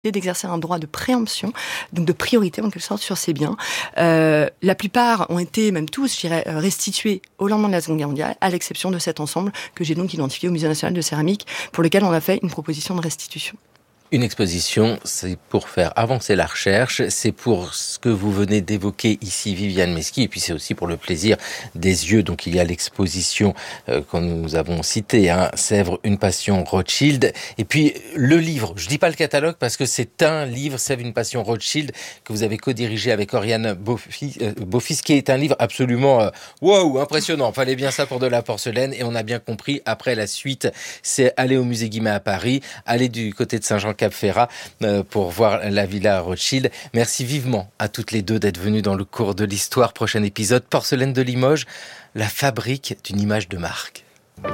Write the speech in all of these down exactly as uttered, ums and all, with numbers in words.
d'exercer un droit de préemption, donc de priorité en quelque sorte sur ces biens. Euh, la plupart ont été, même tous, je dirais, restitués au lendemain de la Seconde Guerre mondiale, à l'exception de cet ensemble que j'ai donc identifié au Musée national de céramique, pour lequel on a fait une proposition de restitution. Une exposition, c'est pour faire avancer la recherche, c'est pour ce que vous venez d'évoquer ici, Viviane Meski, et puis c'est aussi pour le plaisir des yeux. Donc il y a l'exposition euh, que nous avons citée, hein, Sèvres, une passion Rothschild, et puis le livre, je dis pas le catalogue parce que c'est un livre, Sèvres, une passion Rothschild, que vous avez co-dirigé avec Oriane Beaufils, euh, Beaufils, qui est un livre absolument euh, wow, impressionnant. Fallait bien ça pour de la porcelaine, et on a bien compris, après la suite, c'est aller au musée Guimet à Paris, aller du côté de Saint-Jean Cap Ferrat euh, pour voir la Villa Rothschild. Merci vivement à toutes les deux d'être venues dans le cours de l'histoire. Prochain épisode, Porcelaine de Limoges, la fabrique d'une image de marque.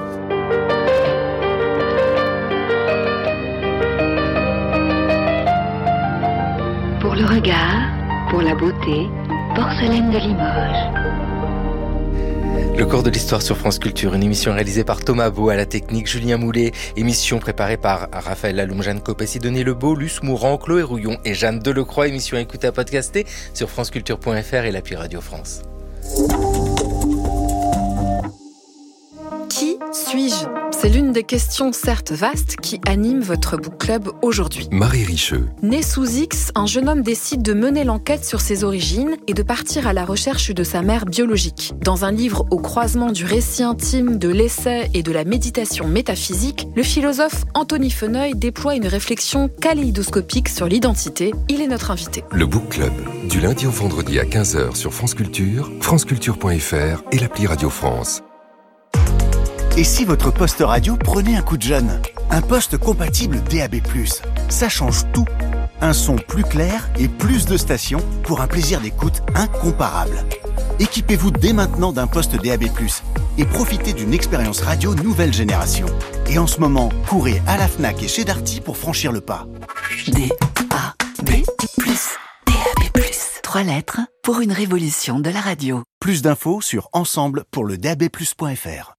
Pour le regard, pour la beauté, Porcelaine de Limoges. Le cours de l'histoire sur France Culture, une émission réalisée par Thomas Beau à la technique, Julien Moulet, émission préparée par Raphaël Laloum, Jeanne Copé, Sidonie Lebeau, Luce Mourant, Chloé Rouillon et Jeanne Delecroix, émission à écouter à podcaster sur franceculture point f r et l'appli Radio France. Qui suis-je ? C'est l'une des questions certes vastes qui anime votre book club aujourd'hui. Marie Richeux. Né sous X, un jeune homme décide de mener l'enquête sur ses origines et de partir à la recherche de sa mère biologique. Dans un livre au croisement du récit intime, de l'essai et de la méditation métaphysique, le philosophe Anthony Feneuil déploie une réflexion kaléidoscopique sur l'identité. Il est notre invité. Le book club, du lundi au vendredi à quinze heures sur France Culture, franceculture point f r et l'appli Radio France. Et si votre poste radio prenait un coup de jeune ? Un poste compatible D A B plus. Ça change tout. Un son plus clair et plus de stations pour un plaisir d'écoute incomparable. Équipez-vous dès maintenant d'un poste D A B plus et profitez d'une expérience radio nouvelle génération. Et en ce moment, courez à la Fnac et chez Darty pour franchir le pas. D A B plus. D A B plus. Trois lettres pour une révolution de la radio. Plus d'infos sur ensemble pour le D A B plus point f r.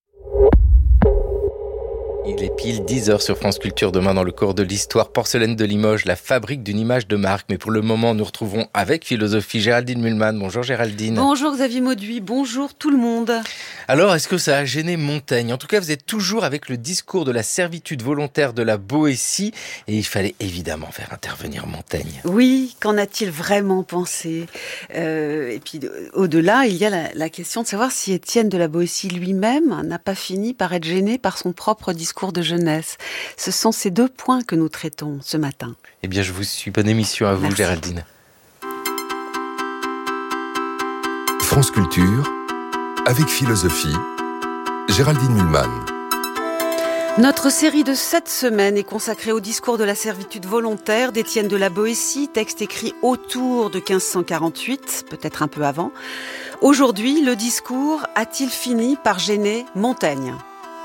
Il est pile dix heures sur France Culture. Demain, dans le cours de l'histoire, Porcelaine de Limoges, la fabrique d'une image de marque. Mais pour le moment, nous retrouvons avec philosophie Géraldine Mühlmann. Bonjour Géraldine. Bonjour Xavier Mauduit, bonjour tout le monde. Alors, est-ce que ça a gêné Montaigne ? En tout cas, vous êtes toujours avec le discours de la servitude volontaire de la Boétie. Et il fallait évidemment faire intervenir Montaigne. Oui, qu'en a-t-il vraiment pensé ? euh, Et puis, au-delà, il y a la, la question de savoir si Étienne de la Boétie lui-même n'a pas fini par être gêné par son propre discours de jeunesse. Ce sont ces deux points que nous traitons ce matin. Eh bien, je vous suis. Bonne émission à vous, Merci. Géraldine. France Culture, avec philosophie, Géraldine Mühlmann. Notre série de sept semaines est consacrée au discours de la servitude volontaire d'Étienne de la Boétie, texte écrit autour de quinze cent quarante-huit, peut-être un peu avant. Aujourd'hui, le discours a-t-il fini par gêner Montaigne ?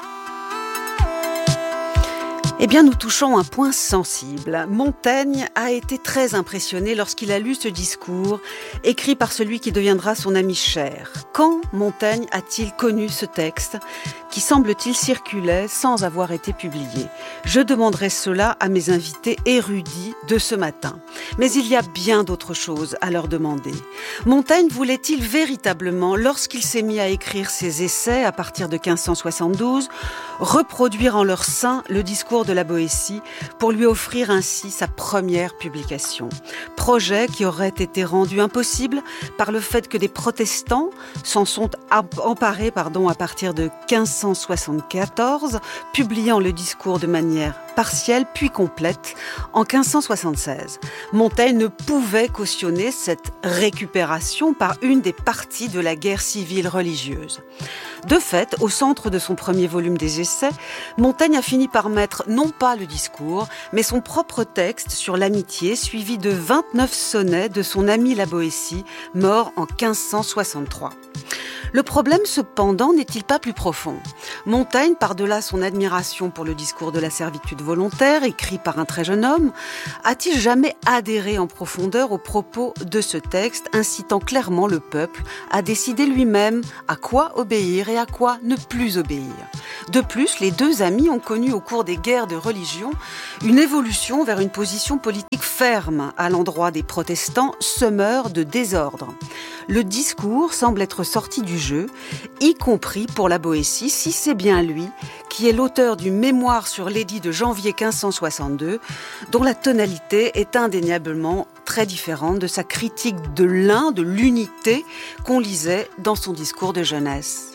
Eh bien, nous touchons un point sensible. Montaigne a été très impressionné lorsqu'il a lu ce discours, écrit par celui qui deviendra son ami cher. Quand Montaigne a-t-il connu ce texte, qui semble-t-il circulait sans avoir été publié ? Je demanderai cela à mes invités érudits de ce matin. Mais il y a bien d'autres choses à leur demander. Montaigne voulait-il véritablement, lorsqu'il s'est mis à écrire ses essais à partir de quinze cent soixante-douze, reproduire en leur sein le discours de la Boétie pour lui offrir ainsi sa première publication. Projet qui aurait été rendu impossible par le fait que des protestants s'en sont emparés pardon, à partir de quinze cent soixante-quatorze, publiant le discours de manière partielle puis complète en quinze cent soixante-seize. Montaigne ne pouvait cautionner cette récupération par une des parties de la guerre civile religieuse. De fait, au centre de son premier volume des essais, Montaigne a fini par mettre non pas le discours, mais son propre texte sur l'amitié, suivi de vingt-neuf sonnets de son ami la Boétie, mort en quinze cent soixante-trois. Le problème, cependant, n'est-il pas plus profond ? Montaigne, par-delà son admiration pour le discours de la servitude volontaire, écrit par un très jeune homme, a-t-il jamais adhéré en profondeur aux propos de ce texte, incitant clairement le peuple à décider lui-même à quoi obéir et à quoi ne plus obéir? De plus, les deux amis ont connu au cours des guerres de religion une évolution vers une position politique ferme à l'endroit des protestants semeurs de désordre. Le discours semble être sorti du jeu, y compris pour la Boétie, si c'est bien lui qui est l'auteur du mémoire sur l'édit de janvier quinze cent soixante-deux, dont la tonalité est indéniablement très différente de sa critique de l'un, de l'unité qu'on lisait dans son discours de jeunesse.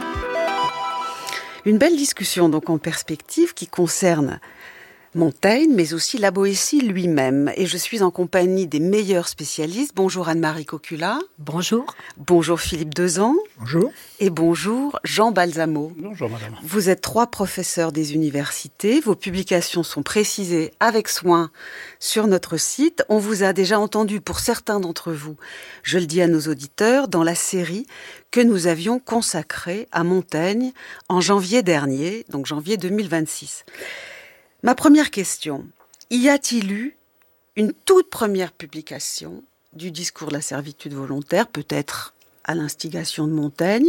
Une belle discussion donc en perspective qui concerne Montaigne, mais aussi la Boétie lui-même. Et je suis en compagnie des meilleurs spécialistes. Bonjour Anne-Marie Cocula. Bonjour. Bonjour Philippe Dezan. Bonjour. Et bonjour Jean Balsamo. Bonjour madame. Vous êtes trois professeurs des universités. Vos publications sont précisées avec soin sur notre site. On vous a déjà entendu pour certains d'entre vous, je le dis à nos auditeurs, dans la série que nous avions consacrée à Montaigne en janvier dernier, donc janvier deux mille vingt-six. Ma première question, y a-t-il eu une toute première publication du discours de la servitude volontaire, peut-être à l'instigation de Montaigne,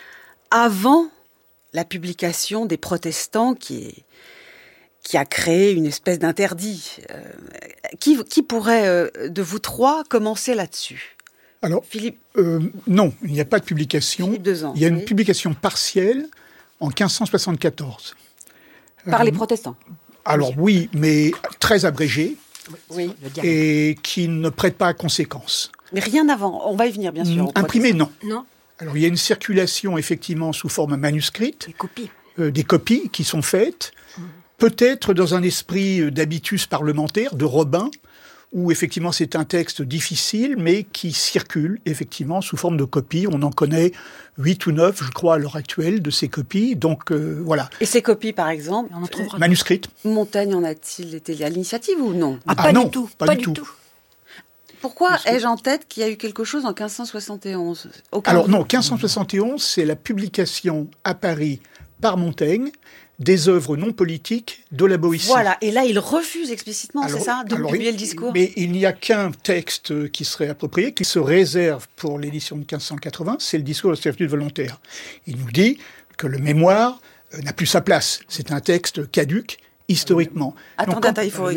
avant la publication des Protestants qui, est, qui a créé une espèce d'interdit? euh, qui, qui pourrait, euh, de vous trois, commencer là-dessus? Alors, Philippe euh, non, il n'y a pas de publication. Philippe Dezan, il y a oui. une publication partielle en quinze cent soixante-quatorze. Par euh, les protestants? Alors oui, mais très abrégée, Oui. et qui ne prête pas à conséquence. Mais rien avant, on va y venir bien sûr. Imprimé, non. Non. Alors il y a une circulation effectivement sous forme manuscrite, Des copies. euh, des copies qui sont faites, peut-être dans un esprit d'habitus parlementaire, de Robin, où effectivement c'est un texte difficile, mais qui circule effectivement sous forme de copies. On en connaît huit ou neuf, je crois, à l'heure actuelle, de ces copies. Donc euh, voilà. Et ces copies, par exemple, On en trouvera. Manuscrites. Montaigne en a-t-il été à l'initiative ou non? Ah, Ah pas non, du tout. pas Pas, du du tout. tout. Pourquoi ai-je en tête qu'il y a eu quelque chose en quinze cent soixante et onze? Aucun Alors doute. non, quinze cent soixante et onze, c'est la publication à Paris par Montaigne des œuvres non politiques de la Boétie. Voilà, et là il refuse explicitement, Alors- c'est ça, de alors, publier il- le discours? Mais il n'y a qu'un texte qui serait approprié, qui se réserve pour l'édition de quinze cent quatre-vingts, c'est le discours de la servitude volontaire. Il nous dit que le mémoire euh, n'a plus sa place. C'est un texte caduc, historiquement. Attends, Donc, attends, quand- il faut,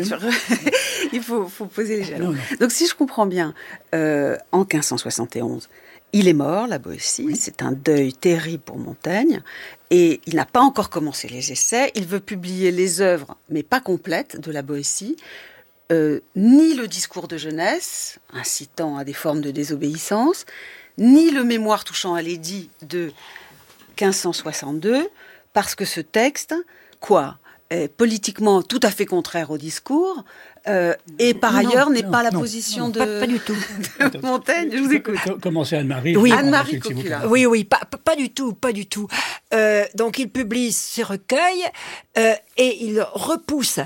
il faut, faut poser les jalons. Non, non. Donc si je comprends bien, euh, en quinze cent soixante et onze, il est mort, la Boétie, c'est un deuil terrible pour Montaigne, et il n'a pas encore commencé les essais, il veut publier les œuvres, mais pas complètes, de la Boétie, euh, ni le discours de jeunesse, incitant à des formes de désobéissance, ni le mémoire touchant à l'édit de quinze cent soixante-deux, parce que ce texte, quoi, est politiquement tout à fait contraire au discours, euh, et par Non, ailleurs n'est non, pas la non, position de, Pas, pas du tout. de Montaigne. Je vous écoute. Commencez Anne-Marie. Oui. Anne-Marie S'il vous plaît. Cocula. Oui, oui, pas, pas- pas du tout, pas du tout. Euh, donc il publie ce recueil euh, et il repousse,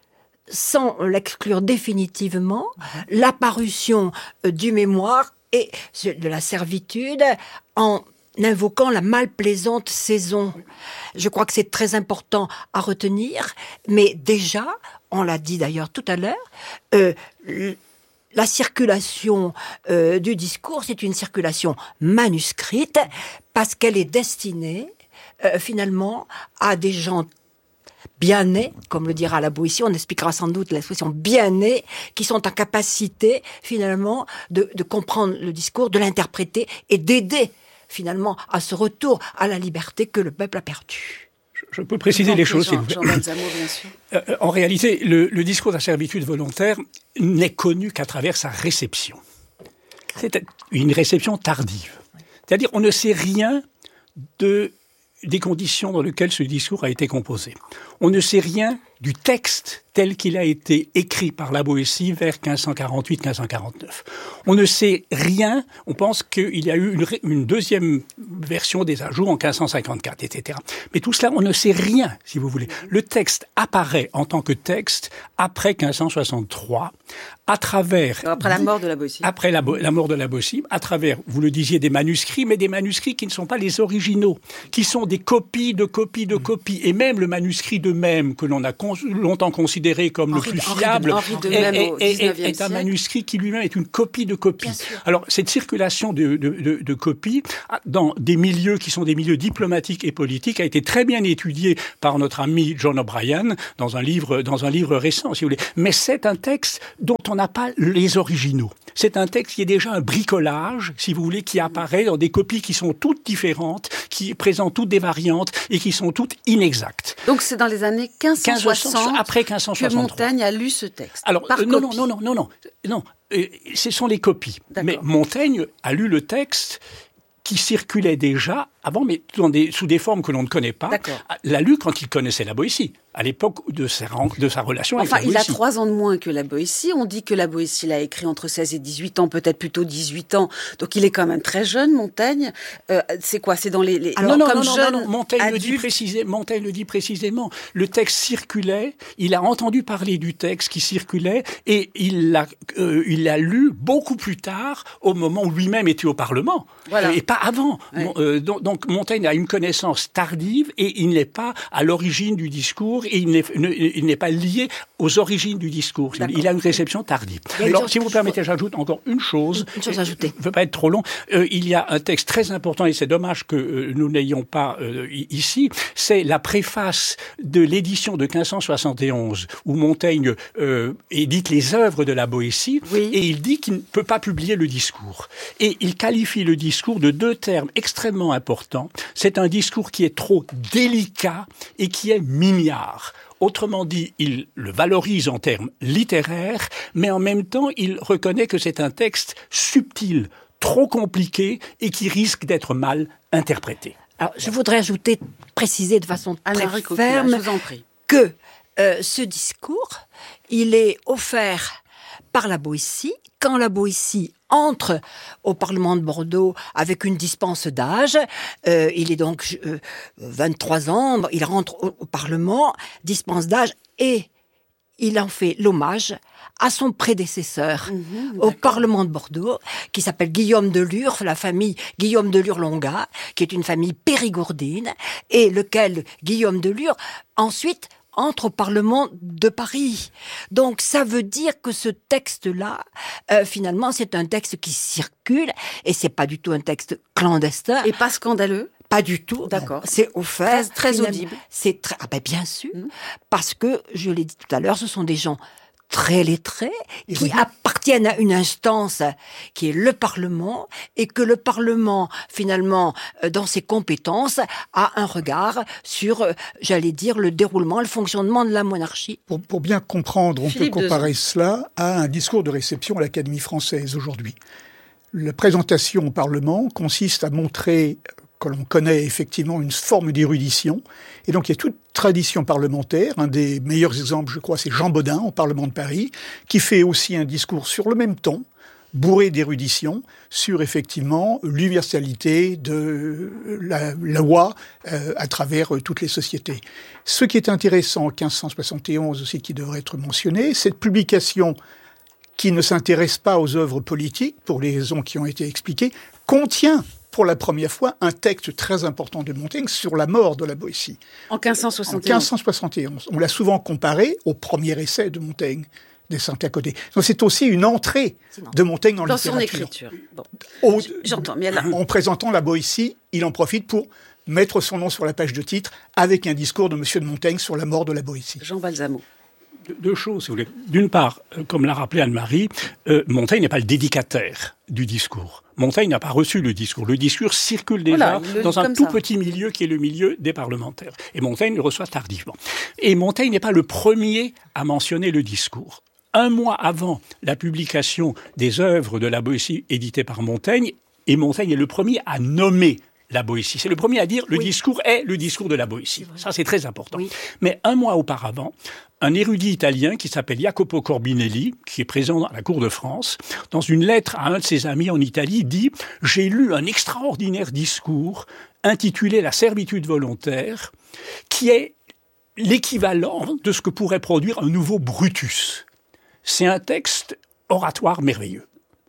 sans l'exclure définitivement, la parution euh, du mémoire et de la servitude en invoquant la malplaisante saison. Je crois que c'est très important à retenir, mais déjà, on l'a dit d'ailleurs tout à l'heure, euh, l- la circulation euh, du discours, c'est une circulation manuscrite parce qu'elle est destinée euh, finalement à des gens bien nés, comme le dira la Boétie, on expliquera sans doute l'expression bien nés, qui sont en capacité finalement de, de comprendre le discours, de l'interpréter et d'aider finalement à ce retour à la liberté que le peuple a perdu. Je peux préciser les choses, s'il vous plaît. Jean Balsamo, bien sûr. Euh, en réalité, le, le discours de la servitude volontaire n'est connu qu'à travers sa réception. C'est une réception tardive. C'est-à-dire, on ne sait rien de, des conditions dans lesquelles ce discours a été composé. On ne sait rien du texte tel qu'il a été écrit par la Boétie vers quinze cent quarante-huit quinze cent quarante-neuf. On ne sait rien, on pense qu'il y a eu une, une deuxième version des ajouts en quinze cent cinquante-quatre, et cetera. Mais tout cela, on ne sait rien, si vous voulez. Le texte apparaît en tant que texte après quinze cent soixante-trois, à travers... Après la mort de la Boétie. Après la, la mort de la Boétie, à travers, vous le disiez, des manuscrits, mais des manuscrits qui ne sont pas les originaux, qui sont des copies de copies de copies, et même le manuscrit de même que l'on a con- longtemps considéré comme Henri, le plus Henri fiable, de, Henri de est, même est, au est, dix-neuvième est un siècle. manuscrit qui lui-même est une copie de copie. Alors, cette circulation de, de, de, de copies dans des milieux qui sont des milieux diplomatiques et politiques a été très bien étudiée par notre ami John O'Brien dans un livre, dans un livre récent, si vous voulez. Mais c'est un texte dont on n'a pas les originaux. C'est un texte qui est déjà un bricolage, si vous voulez, qui apparaît dans des copies qui sont toutes différentes, qui présentent toutes des variantes et qui sont toutes inexactes. Donc c'est dans les années quinze cent soixante après quinze cent soixante-trois. que Montaigne a lu ce texte. Alors, par euh, non, non, copie. non, non, non, non, non. Euh, ce sont les copies. D'accord. Mais Montaigne a lu le texte qui circulait déjà avant, mais dans des, sous des formes que l'on ne connaît pas. D'accord. L'a lu quand il connaissait la Boétie, à l'époque de sa, de sa relation Enfin, avec la il a Boétie. trois ans de moins que la Boétie. On dit que la Boétie l'a écrit entre seize et dix-huit ans, peut-être plutôt dix-huit ans. Donc il est quand même très jeune, Montaigne. Euh, c'est quoi? C'est dans les... les... Alors, non, non, comme non, jeune non, non, Montaigne le, dit adulte. précisé, Montaigne le dit précisément. Le texte circulait, il a entendu parler du texte qui circulait et il l'a, euh, il l'a lu beaucoup plus tard, au moment où lui-même était au Parlement. Voilà. Et pas avant. Ouais. Mon- euh, donc, donc Montaigne a une connaissance tardive et il n'est pas à l'origine du discours et il n'est, ne- il n'est pas lié aux origines du discours. D'accord. Il a une réception tardive. Il y a Alors, une si vous chose- permettez, j'ajoute encore une chose. Une chose ajoutée. Je ne veux pas être trop long. Euh, il y a un texte très important, et c'est dommage que euh, nous n'ayons pas euh, i- ici, c'est la préface de l'édition de quinze cent soixante et onze, où Montaigne euh, édite les œuvres de la Boétie, Oui. et il dit qu'il ne peut pas publier le discours. Et il qualifie le discours de deux termes extrêmement importants. C'est un discours qui est trop délicat et qui est mignard. Autrement dit, il le valorise en termes littéraires, mais en même temps, il reconnaît que c'est un texte subtil, trop compliqué et qui risque d'être mal interprété. Alors, je voudrais ajouter, préciser de façon très Anne-Marie Coquelin, ferme je vous en prie. que euh, ce discours, il est offert par la Boétie quand la Boétie entre au Parlement de Bordeaux avec une dispense d'âge. Euh, il est donc euh, vingt-trois ans, il rentre au, au Parlement, dispense d'âge, et il en fait l'hommage à son prédécesseur Mmh, au Parlement de Bordeaux, qui s'appelle Guillaume de Lure, la famille Guillaume de Lure-Longa, qui est une famille périgourdine, et lequel Guillaume de Lure, ensuite, entre au Parlement de Paris. Donc ça veut dire que ce texte-là, euh, finalement, c'est un texte qui circule, et c'est pas du tout un texte clandestin. Et pas scandaleux? Pas du tout. D'accord. C'est offert. Très- très finalement. audible. C'est très, ah ben bien sûr, Mm. parce que je l'ai dit tout à l'heure, ce sont des gens très lettrés Et qui vous- appartiennent à une instance qui est le Parlement, et que le Parlement, finalement, euh, dans ses compétences, a un regard sur, euh, j'allais dire, le déroulement, le fonctionnement de la monarchie. Pour, pour bien comprendre, on Philippe peut comparer cela à un discours de réception à l'Académie française aujourd'hui. La présentation au Parlement consiste à montrer que l'on connaît effectivement une forme d'érudition. Et donc il y a toute tradition parlementaire. Un des meilleurs exemples, je crois, c'est Jean Bodin au Parlement de Paris, qui fait aussi un discours sur le même ton, bourré d'érudition, sur effectivement l'universalité de la loi euh, à travers euh, toutes les sociétés. Ce qui est intéressant en quinze cent soixante et onze aussi, qui devrait être mentionné, cette publication qui ne s'intéresse pas aux œuvres politiques, pour les raisons qui ont été expliquées, contient pour la première fois un texte très important de Montaigne sur la mort de la Boétie. En quinze cent En soixante et onze. quinze cent soixante et onze. On l'a souvent comparé au premier essai de Montaigne, des Saintes à côté. Donc c'est aussi une entrée de Montaigne dans, Dans la son littérature. écriture. Bon. Au- J'entends, mais là... En présentant la Boétie, il en profite pour mettre son nom sur la page de titre avec un discours de Monsieur de Montaigne sur la mort de la Boétie. Jean Balsamo. Deux choses, si vous voulez. D'une part, euh, comme l'a rappelé Anne-Marie, euh, Montaigne n'est pas le dédicataire du discours. Montaigne n'a pas reçu le discours. Le discours circule déjà Voilà, il le dans dit un comme tout ça. petit milieu qui est le milieu des parlementaires. Et Montaigne le reçoit tardivement. Et Montaigne n'est pas le premier à mentionner le discours. Un mois avant la publication des œuvres de la Boétie éditées par Montaigne, et Montaigne est le premier à nommer la Boétie. C'est le premier à dire le Oui. discours est le discours de la Boétie. Ça, c'est très important. Oui. Mais un mois auparavant, un érudit italien qui s'appelle Jacopo Corbinelli, qui est présent à la cour de France, dans une lettre à un de ses amis en Italie, dit « J'ai lu un extraordinaire discours intitulé « La servitude volontaire » qui est l'équivalent de ce que pourrait produire un nouveau Brutus. C'est un texte oratoire merveilleux.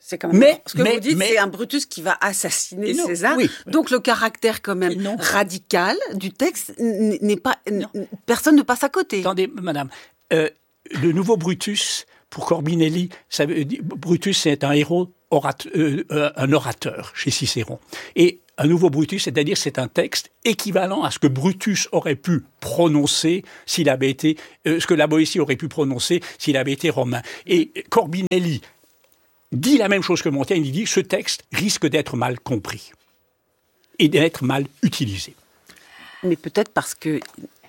C'est quand même mais, ce que mais, vous dites, mais, c'est un Brutus qui va assassiner non, César. Oui. Donc le caractère quand même radical du texte n'est pas, non. personne ne passe à côté. Attendez, madame, euh, le nouveau Brutus, pour Corbinelli, ça veut dire, Brutus c'est un héros, orateur, euh, un orateur chez Cicéron. Et un nouveau Brutus, c'est-à-dire c'est un texte équivalent à ce que Brutus aurait pu prononcer s'il avait été, euh, ce que la Boétie aurait pu prononcer s'il avait été romain. Et Corbinelli dit la même chose que Montaigne, il dit ce texte risque d'être mal compris et d'être mal utilisé. Mais peut-être parce que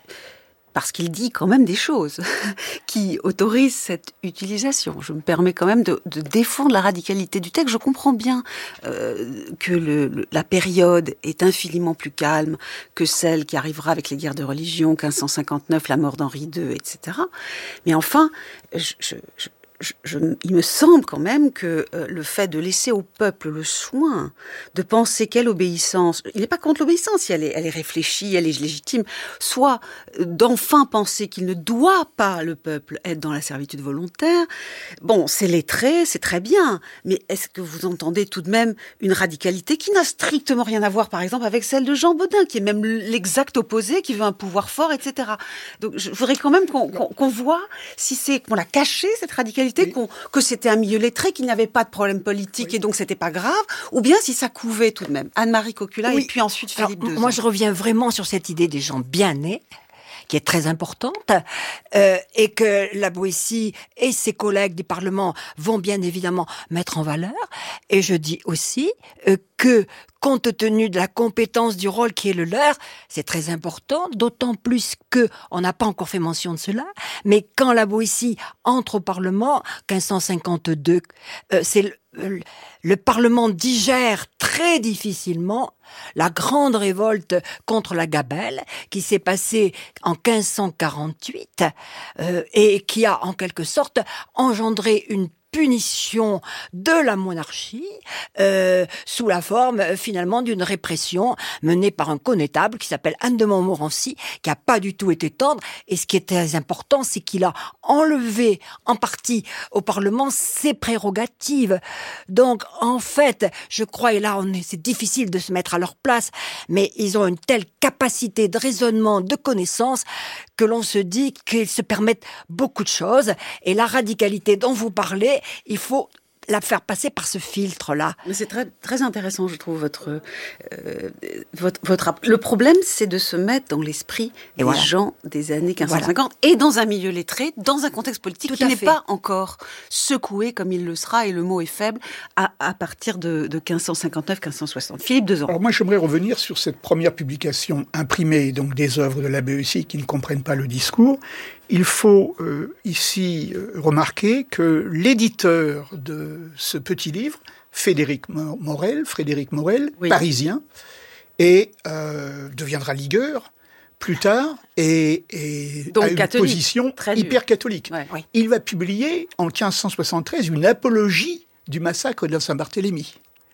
parce qu'il dit quand même des choses qui autorisent cette utilisation. Je me permets quand même de, de défendre la radicalité du texte. Je comprends bien euh, que le, le, la période est infiniment plus calme que celle qui arrivera avec les guerres de religion, quinze cent cinquante-neuf, la mort d'Henri deux, et cetera. Mais enfin, je... je, je Je, je, il me semble quand même que euh, le fait de laisser au peuple le soin de penser quelle obéissance, il n'est pas contre l'obéissance, si elle est, elle est réfléchie, elle est légitime, soit euh, d'enfin penser qu'il ne doit pas, le peuple, être dans la servitude volontaire. Bon, c'est lettré, c'est très bien, mais est-ce que vous entendez tout de même une radicalité qui n'a strictement rien à voir, par exemple, avec celle de Jean Bodin, qui est même l'exact opposé, qui veut un pouvoir fort, et cetera. Donc je voudrais quand même qu'on, qu'on, qu'on voit si c'est qu'on l'a caché, cette radicalité, oui. qu'on, que c'était un milieu lettré, qu'il n'y avait pas de problème politique oui. et donc c'était pas grave, ou bien si ça couvait tout de même. Anne-Marie Cocula oui. et puis ensuite Philippe Dezan. Moi je reviens vraiment sur cette idée des gens bien nés, qui est très importante, euh, et que la Boétie et ses collègues du Parlement vont bien évidemment mettre en valeur. Et je dis aussi euh, que, compte tenu de la compétence du rôle qui est le leur, c'est très important, d'autant plus que on n'a pas encore fait mention de cela, mais quand la Boétie entre au Parlement, quinze cent cinquante-deux, euh, c'est le, le, le Parlement digère très difficilement la grande révolte contre la Gabelle qui s'est passée en quinze cent quarante-huit euh, et qui a en quelque sorte engendré une punition de la monarchie euh, sous la forme euh, finalement d'une répression menée par un connétable qui s'appelle Anne de Montmorency, qui a pas du tout été tendre, et ce qui est très important, c'est qu'il a enlevé en partie au Parlement ses prérogatives. Donc en fait, je crois, et là on est, c'est difficile de se mettre à leur place, mais ils ont une telle capacité de raisonnement, de connaissance, que l'on se dit qu'ils se permettent beaucoup de choses, et la radicalité dont vous parlez, il faut la faire passer par ce filtre-là. Mais c'est très, très intéressant, je trouve, votre, euh, votre, votre... Le problème, c'est de se mettre dans l'esprit et des voilà. gens des années quinze cent cinquante, voilà. et dans un milieu lettré, dans un contexte politique Tout qui n'est fait. pas encore secoué comme il le sera, et le mot est faible, à, à partir de, de quinze cent cinquante-neuf quinze cent soixante. Philippe Dezan. Alors moi, j'aimerais revenir sur cette première publication imprimée, donc des œuvres de la Boétie qui ne comprennent pas le discours. Il faut euh, ici euh, remarquer que l'éditeur de ce petit livre, Frédéric Morel, Frédéric Morel, oui. parisien, et euh, deviendra ligueur plus tard, et, et Donc, a une catholique, position hyper catholique. Ouais, oui. Il va publier en quinze cent soixante-treize une apologie du massacre de Saint-Barthélemy.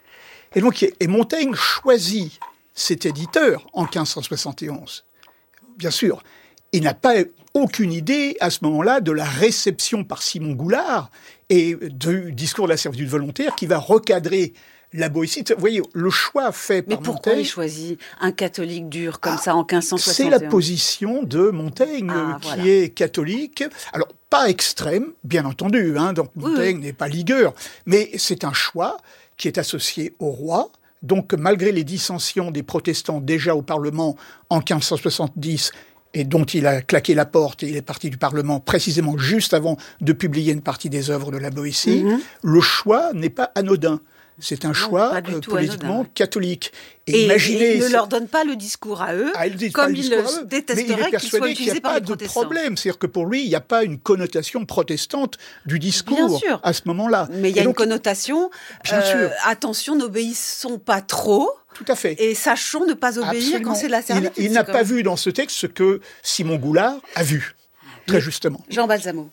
Et donc, et Montaigne choisit cet éditeur en quinze cent soixante et onze. Bien sûr, il n'a pas aucune idée, à ce moment-là, de la réception par Simon Goulard et du discours de la servitude volontaire qui va recadrer la Boétie. Vous voyez, le choix fait par Montaigne... Mais pourquoi il choisit un catholique dur comme ah, ça en quinze cent soixante et onze? C'est la position de Montaigne, ah, qui voilà. est catholique. Alors, pas extrême, bien entendu, hein, donc Montaigne oui, oui. n'est pas ligueur, mais c'est un choix qui est associé au roi. Donc, malgré les dissensions des protestants déjà au Parlement en quinze cent soixante-dix, et dont il a claqué la porte, et il est parti du Parlement précisément juste avant de publier une partie des œuvres de la Boétie, mmh. le choix n'est pas anodin. C'est un non, choix euh, politiquement anodin. catholique. Et, et imaginez, il ne leur donne pas le discours à eux, ah, il comme il le détesterait qu'il soit utilisé par les protestants. Mais il est persuadé qu'il n'y a pas de problème. C'est-à-dire que pour lui, il n'y a pas une connotation protestante du discours à ce moment-là. Mais il y a et une donc, connotation, bien euh, sûr. Attention, n'obéissons pas trop. Tout à fait. Et sachons ne pas obéir Absolument. quand c'est de la servitude. Il, il n'a pas vu dans ce texte ce que Simon Goulard a vu, très Mais, justement. Jean Balsamo.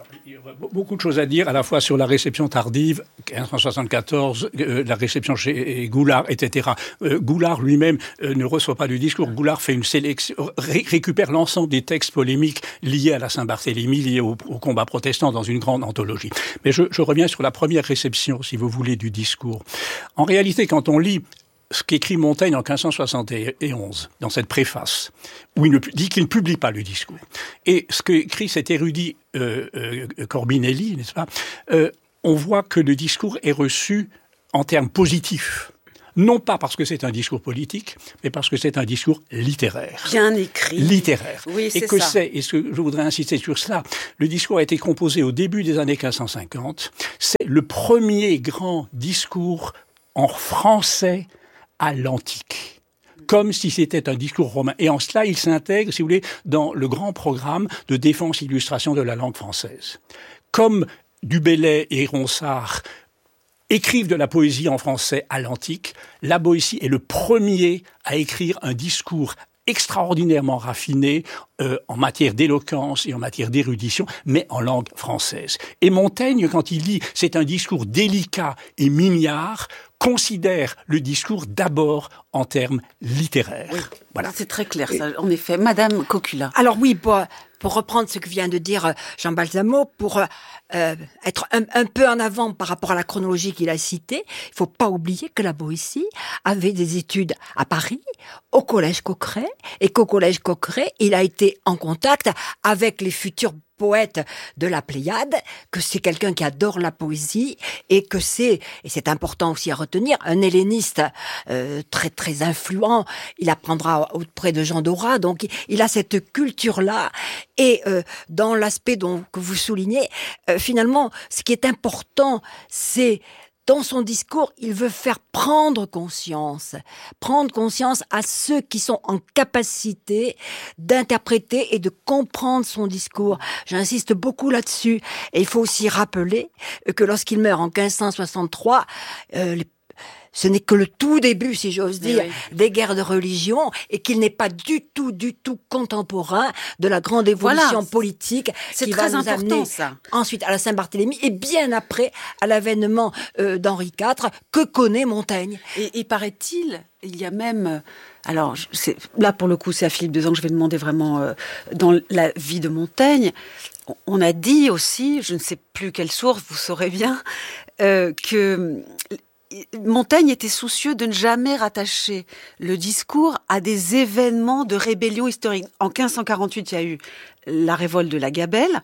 Il y aurait beaucoup de choses à dire, à la fois sur la réception tardive, quinze cent soixante-quatorze, euh, la réception chez Goulard, et cetera. Euh, Goulard lui-même euh, ne reçoit pas du discours. Goulard fait une sélection, ré- récupère l'ensemble des textes polémiques liés à la Saint-Barthélemy, liés au, au combat protestant dans une grande anthologie. Mais je, je reviens sur la première réception, si vous voulez, du discours. En réalité, quand on lit ce qu'écrit Montaigne en quinze cent soixante et onze, dans cette préface, où il ne, dit qu'il ne publie pas le discours, et ce qu'écrit cet érudit euh, euh, Corbinelli, n'est-ce pas, euh, on voit que le discours est reçu en termes positifs. Non pas parce que c'est un discours politique, mais parce que c'est un discours littéraire. Bien écrit. Littéraire. Oui, c'est et que ça. c'est, et ce que je voudrais insister sur cela, le discours a été composé au début des années quinze cent cinquante. C'est le premier grand discours en français à l'antique, comme si c'était un discours romain. Et en cela, il s'intègre, si vous voulez, dans le grand programme de défense-illustration de la langue française. Comme Du Bellay et Ronsard écrivent de la poésie en français à l'antique, la Boétie est le premier à écrire un discours extraordinairement raffiné euh, en matière d'éloquence et en matière d'érudition, mais en langue française. Et Montaigne, quand il dit « c'est un discours délicat et mignard », considère le discours d'abord en termes littéraires. Oui, voilà. C'est très clair, ça, en effet. Madame Cocula. Alors oui, pour, pour reprendre ce que vient de dire Jean Balsamo, pour euh, être un, un peu en avant par rapport à la chronologie qu'il a citée, il faut pas oublier que la Boétie avait des études à Paris, au Collège Coqueret, et qu'au Collège Coqueret, il a été en contact avec les futurs poète de la Pléiade, que c'est quelqu'un qui adore la poésie et que c'est, et c'est important aussi à retenir, un helléniste euh, très très influent. Il apprendra auprès de Jean Dorat, donc il a cette culture-là. Et euh, dans l'aspect dont que vous soulignez, euh, finalement, ce qui est important, c'est dans son discours, il veut faire prendre conscience, prendre conscience à ceux qui sont en capacité d'interpréter et de comprendre son discours. J'insiste beaucoup là-dessus. Et il faut aussi rappeler que lorsqu'il meurt en quinze cent soixante-trois, euh, les ce n'est que le tout début, si j'ose dire, oui, oui. des guerres de religion, et qu'il n'est pas du tout, du tout contemporain de la grande évolution voilà. politique c'est qui très va nous important, amener ça. ensuite à la Saint-Barthélemy et bien après à l'avènement euh, d'Henri quatre que connaît Montaigne. Et, et paraît-il, il y a même... Alors, c'est, là, pour le coup, c'est à Philippe Dezan que je vais demander vraiment euh, dans la vie de Montaigne. On a dit aussi, je ne sais plus quelle source, vous saurez bien, euh, que... Montaigne était soucieux de ne jamais rattacher le discours à des événements de rébellion historique. En quinze cent quarante-huit, il y a eu la révolte de la Gabelle.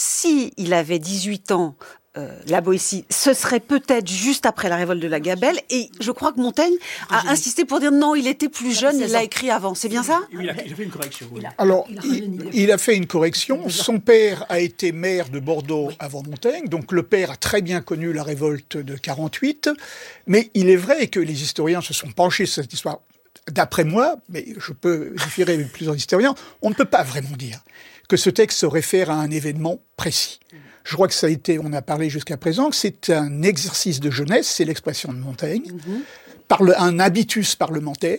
Si il avait dix-huit ans, euh, la Boétie, ce serait peut-être juste après la révolte de la Gabelle. Et je crois que Montaigne a insisté pour dire non, il était plus jeune, il l'a écrit avant. C'est bien ça ? Il a, il a fait une correction. Oui. Alors, il, il a fait une correction. Son père a été maire de Bordeaux avant Montaigne, donc le père a très bien connu la révolte de quarante-huit. Mais il est vrai que les historiens se sont penchés sur cette histoire. D'après moi, mais je peux différer avec plusieurs historiens, on ne peut pas vraiment dire que ce texte se réfère à un événement précis. Je crois que ça a été, on a parlé jusqu'à présent, que c'est un exercice de jeunesse, c'est l'expression de Montaigne, mm-hmm. par le, un habitus parlementaire,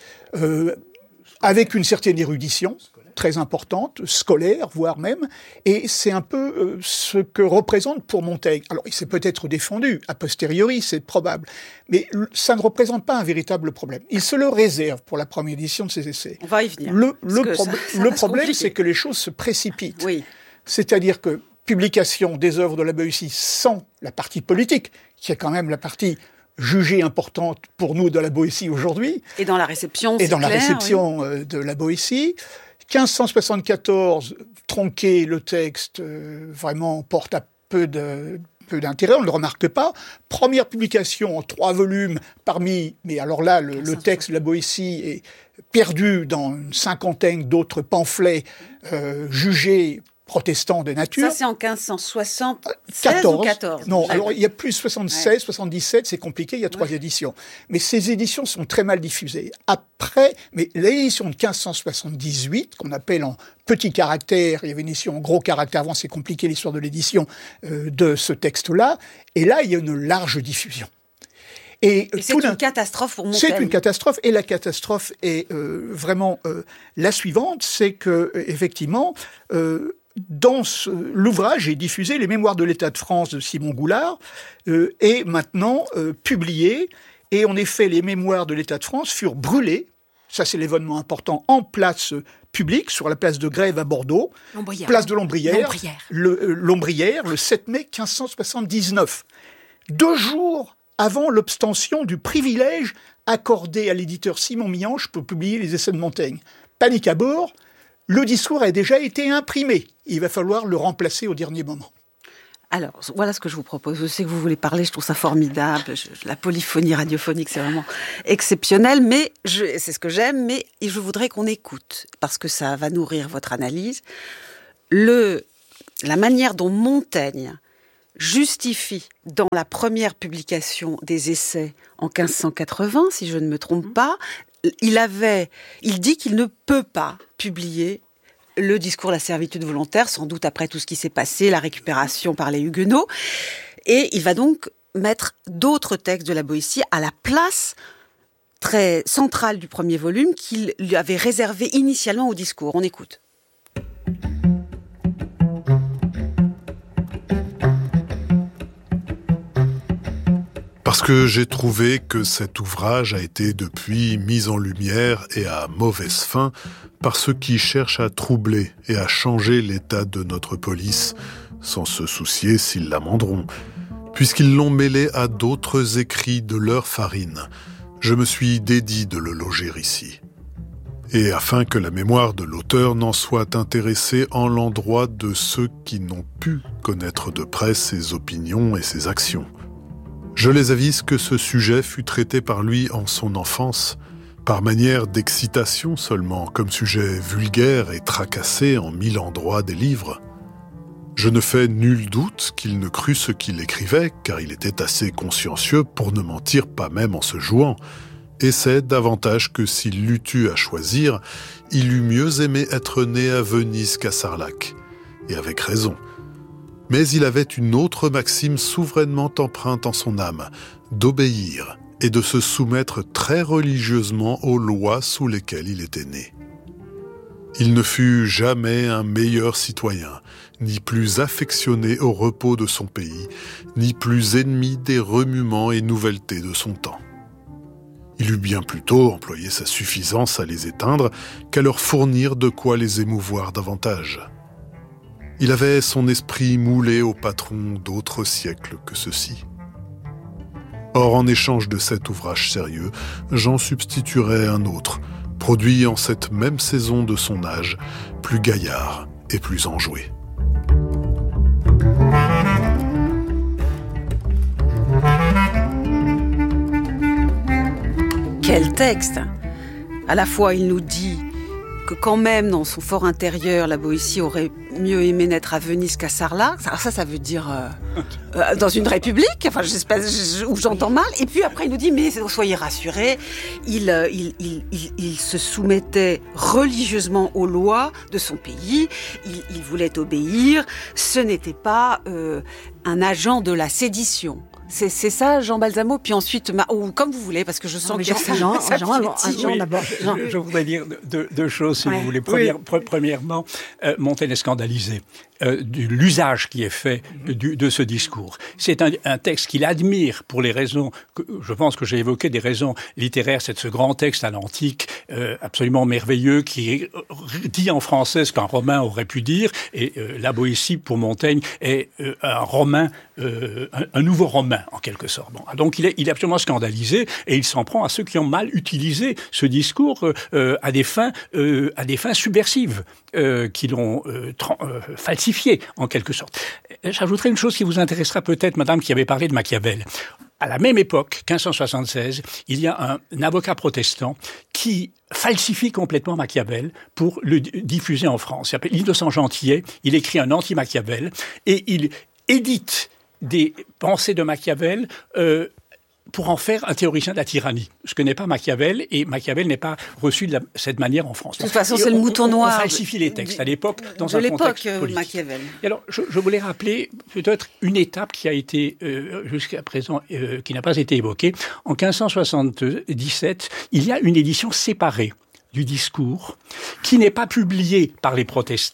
euh, avec une certaine érudition, très importante, scolaire, voire même, et c'est un peu euh, ce que représente pour Montaigne. Alors, il s'est peut-être défendu, a posteriori, c'est probable, mais ça ne représente pas un véritable problème. Il se le réserve pour la première édition de ses essais. On va y venir. Le, le, pro- ça, ça le problème, c'est que les choses se précipitent. Oui. C'est-à-dire que publication des œuvres de la Boétie sans la partie politique, qui est quand même la partie jugée importante pour nous de la Boétie aujourd'hui. Et dans la réception, Et c'est dans clair, la réception oui. de la Boétie. quinze cent soixante-quatorze, tronqué, le texte euh, vraiment porte à peu de... peu d'intérêt, on ne le remarque pas. Première publication en trois volumes parmi, mais alors là, le, le texte de la Boétie est perdu dans une cinquantaine d'autres pamphlets euh, jugés protestants de nature. Ça, c'est en quinze cent soixante-seize quatorze, ou quatorze Non, ouais. alors il y a plus soixante-seize, ouais. soixante-dix-sept, c'est compliqué, il y a trois ouais. éditions. Mais ces éditions sont très mal diffusées. Après, mais l'édition de quinze cent soixante-dix-huit, qu'on appelle en petit caractère, il y avait une édition en gros caractère avant, c'est compliqué l'histoire de l'édition euh, de ce texte-là, et là, il y a une large diffusion. Et, et c'est une catastrophe pour Montaigne. C'est une catastrophe, et la catastrophe est euh, vraiment euh, la suivante, c'est que, effectivement, euh, dans ce, l'ouvrage est diffusé, les Mémoires de l'État de France de Simon Goulard euh, est maintenant euh, publié, et en effet les Mémoires de l'État de France furent brûlés, ça c'est l'événement important, en place publique, sur la place de Grève à Bordeaux, place de Lombrière, Lombrière. Le, euh, Lombrière, le sept mai quinze cent soixante-dix-neuf. Deux jours avant l'obstention du privilège accordé à l'éditeur Simon Mianche pour publier les Essais de Montaigne. Panique à bord, le discours a déjà été imprimé. Il va falloir le remplacer au dernier moment. Alors, voilà ce que je vous propose. Je sais que vous voulez parler, je trouve ça formidable. Je, la polyphonie radiophonique, c'est vraiment exceptionnel. Mais je, c'est ce que j'aime, mais je voudrais qu'on écoute, parce que ça va nourrir votre analyse, le, la manière dont Montaigne justifie, dans la première publication des Essais en quinze cent quatre-vingts, si je ne me trompe pas, il avait, il dit qu'il ne peut pas publier le discours de la servitude volontaire, sans doute après tout ce qui s'est passé, la récupération par les Huguenots, et il va donc mettre d'autres textes de la Boétie à la place très centrale du premier volume qu'il lui avait réservé initialement au discours. On écoute. Parce que j'ai trouvé que cet ouvrage a été depuis mis en lumière et à mauvaise fin par ceux qui cherchent à troubler et à changer l'état de notre police, sans se soucier s'ils l'amenderont, puisqu'ils l'ont mêlé à d'autres écrits de leur farine. Je me suis dédit de le loger ici. Et afin que la mémoire de l'auteur n'en soit intéressée en l'endroit de ceux qui n'ont pu connaître de près ses opinions et ses actions. Je les avise que ce sujet fut traité par lui en son enfance, par manière d'excitation seulement, comme sujet vulgaire et tracassé en mille endroits des livres. Je ne fais nul doute qu'il ne crût ce qu'il écrivait, car il était assez consciencieux pour ne mentir pas même en se jouant, et c'est davantage que s'il l'eût eu à choisir, il eût mieux aimé être né à Venise qu'à Sarlac, et avec raison. Mais il avait une autre maxime souverainement empreinte en son âme, d'obéir et de se soumettre très religieusement aux lois sous lesquelles il était né. Il ne fut jamais un meilleur citoyen, ni plus affectionné au repos de son pays, ni plus ennemi des remuements et nouvelletés de son temps. Il eut bien plutôt employé sa suffisance à les éteindre qu'à leur fournir de quoi les émouvoir davantage. Il avait son esprit moulé au patron d'autres siècles que ceux-ci. Or, en échange de cet ouvrage sérieux, j'en substituerai un autre, produit en cette même saison de son âge, plus gaillard et plus enjoué. Quel texte! À la fois, il nous dit que quand même, dans son fort intérieur, la Boétie aurait mieux aimé naître à Venise qu'à Sarlat. Alors ça, ça veut dire euh, euh, dans une république, enfin, j'espère, où j'entends mal. Et puis après, il nous dit, mais soyez rassurés, il, euh, il, il, il, il se soumettait religieusement aux lois de son pays, il, il voulait obéir, ce n'était pas euh, un agent de la sédition. C'est, c'est ça, Jean Balsamo, puis ensuite, ma, ou comme vous voulez, parce que je sens que Jean, ça, Jean, ça Jean, Jean, Jean d'abord. Jean. Je, je voudrais dire deux, deux choses, si ouais. vous voulez. Première, oui. pre- premièrement, euh, Montaigne est scandalisé euh, de l'usage qui est fait du, de ce discours. C'est un, un texte qu'il admire pour les raisons, que, je pense que j'ai évoqué des raisons littéraires, c'est ce grand texte à l'antique, euh, absolument merveilleux, qui dit en français ce qu'un Romain aurait pu dire, et euh, la Boétie, pour Montaigne, est euh, un Romain, euh, un, un nouveau Romain, en quelque sorte. Bon, donc il est, il est absolument scandalisé et il s'en prend à ceux qui ont mal utilisé ce discours euh, à des fins, euh, à des fins subversives, euh, qui l'ont euh, tra- euh, falsifié en quelque sorte. J'ajouterai une chose qui vous intéressera peut-être, madame, qui avait parlé de Machiavel. À la même époque, quinze cent soixante-seize, il y a un, un avocat protestant qui falsifie complètement Machiavel pour le d- diffuser en France. Il s'appelle Innocent Gentillet, il écrit un anti-Machiavel et il édite des pensées de Machiavel euh, pour en faire un théoricien de la tyrannie. Ce que n'est pas Machiavel, et Machiavel n'est pas reçu de la, cette manière en France. De toute façon, et c'est on, le mouton noir. On falsifie les textes du, à l'époque dans de un l'époque, contexte politique. Machiavel. Et alors, je, je voulais rappeler peut-être une étape qui a été euh, jusqu'à présent, euh, qui n'a pas été évoquée. En quinze cent soixante-dix-sept, il y a une édition séparée du discours qui n'est pas publiée par les protestants,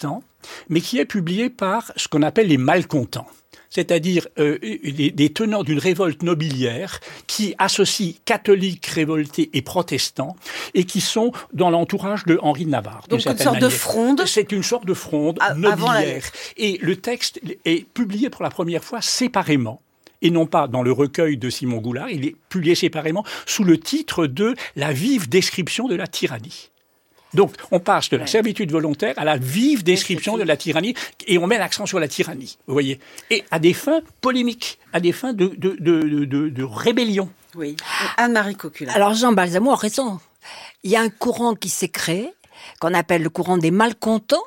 mais qui est publié par ce qu'on appelle les malcontents. C'est-à-dire euh, des, des tenants d'une révolte nobiliaire qui associent catholiques révoltés et protestants et qui sont dans l'entourage de Henri de Navarre. Donc une sorte manière. de fronde. C'est une sorte de fronde a- nobiliaire. La... Et le texte est publié pour la première fois séparément. Et non pas dans le recueil de Simon Goulard, il est publié séparément sous le titre de « La vive description de la tyrannie ». Donc, on passe de la servitude volontaire à la vive description de la tyrannie, et on met l'accent sur la tyrannie, vous voyez, et à des fins polémiques, à des fins de, de, de, de, de rébellion. Oui. Anne-Marie Coquelin. Alors, Jean Balsamo a raison. Il y a un courant qui s'est créé, qu'on appelle le courant des malcontents,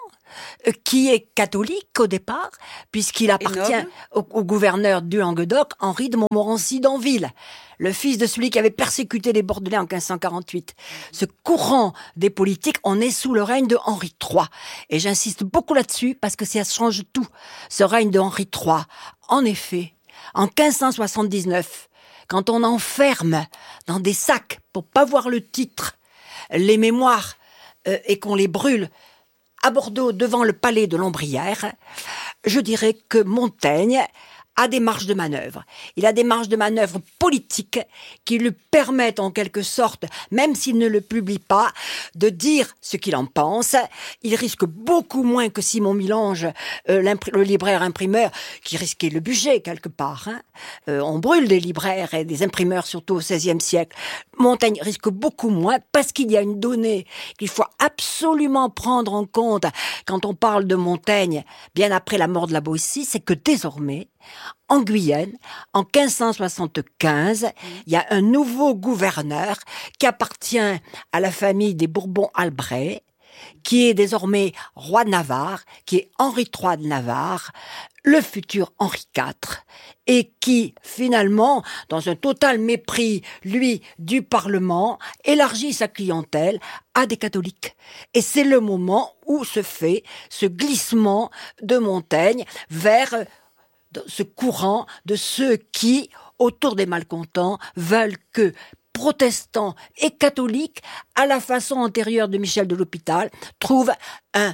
qui est catholique au départ, puisqu'il appartient au, au gouverneur du Languedoc, Henri de Montmorency d'Anville, le fils de celui qui avait persécuté les Bordelais en quinze cent quarante-huit. Ce courant des politiques, on est sous le règne de Henri trois. Et j'insiste beaucoup là-dessus parce que ça change tout. Ce règne de Henri trois, en effet, en quinze cent soixante-dix-neuf, quand on enferme dans des sacs pour pas voir le titre, les mémoires, euh, et qu'on les brûle, à Bordeaux, devant le palais de Lombrière, je dirais que Montaigne a des marges de manœuvre. Il a des marges de manœuvre politiques qui lui permettent en quelque sorte, même s'il ne le publie pas, de dire ce qu'il en pense. Il risque beaucoup moins que Simon Milange, euh, le libraire imprimeur, qui risquait le budget quelque part. Hein. Euh, on brûle des libraires et des imprimeurs, surtout au seizième siècle. Montaigne risque beaucoup moins parce qu'il y a une donnée qu'il faut absolument prendre en compte quand on parle de Montaigne, bien après la mort de la Boétie, c'est que désormais, en Guyenne, en quinze cent soixante-quinze, il y a un nouveau gouverneur qui appartient à la famille des Bourbons-Albret, qui est désormais roi de Navarre, qui est Henri trois de Navarre, le futur Henri quatre, et qui, finalement, dans un total mépris, lui, du Parlement, élargit sa clientèle à des catholiques. Et c'est le moment où se fait ce glissement de Montaigne vers ce courant de ceux qui, autour des malcontents, veulent que protestants et catholiques, à la façon antérieure de Michel de l'Hôpital, trouvent un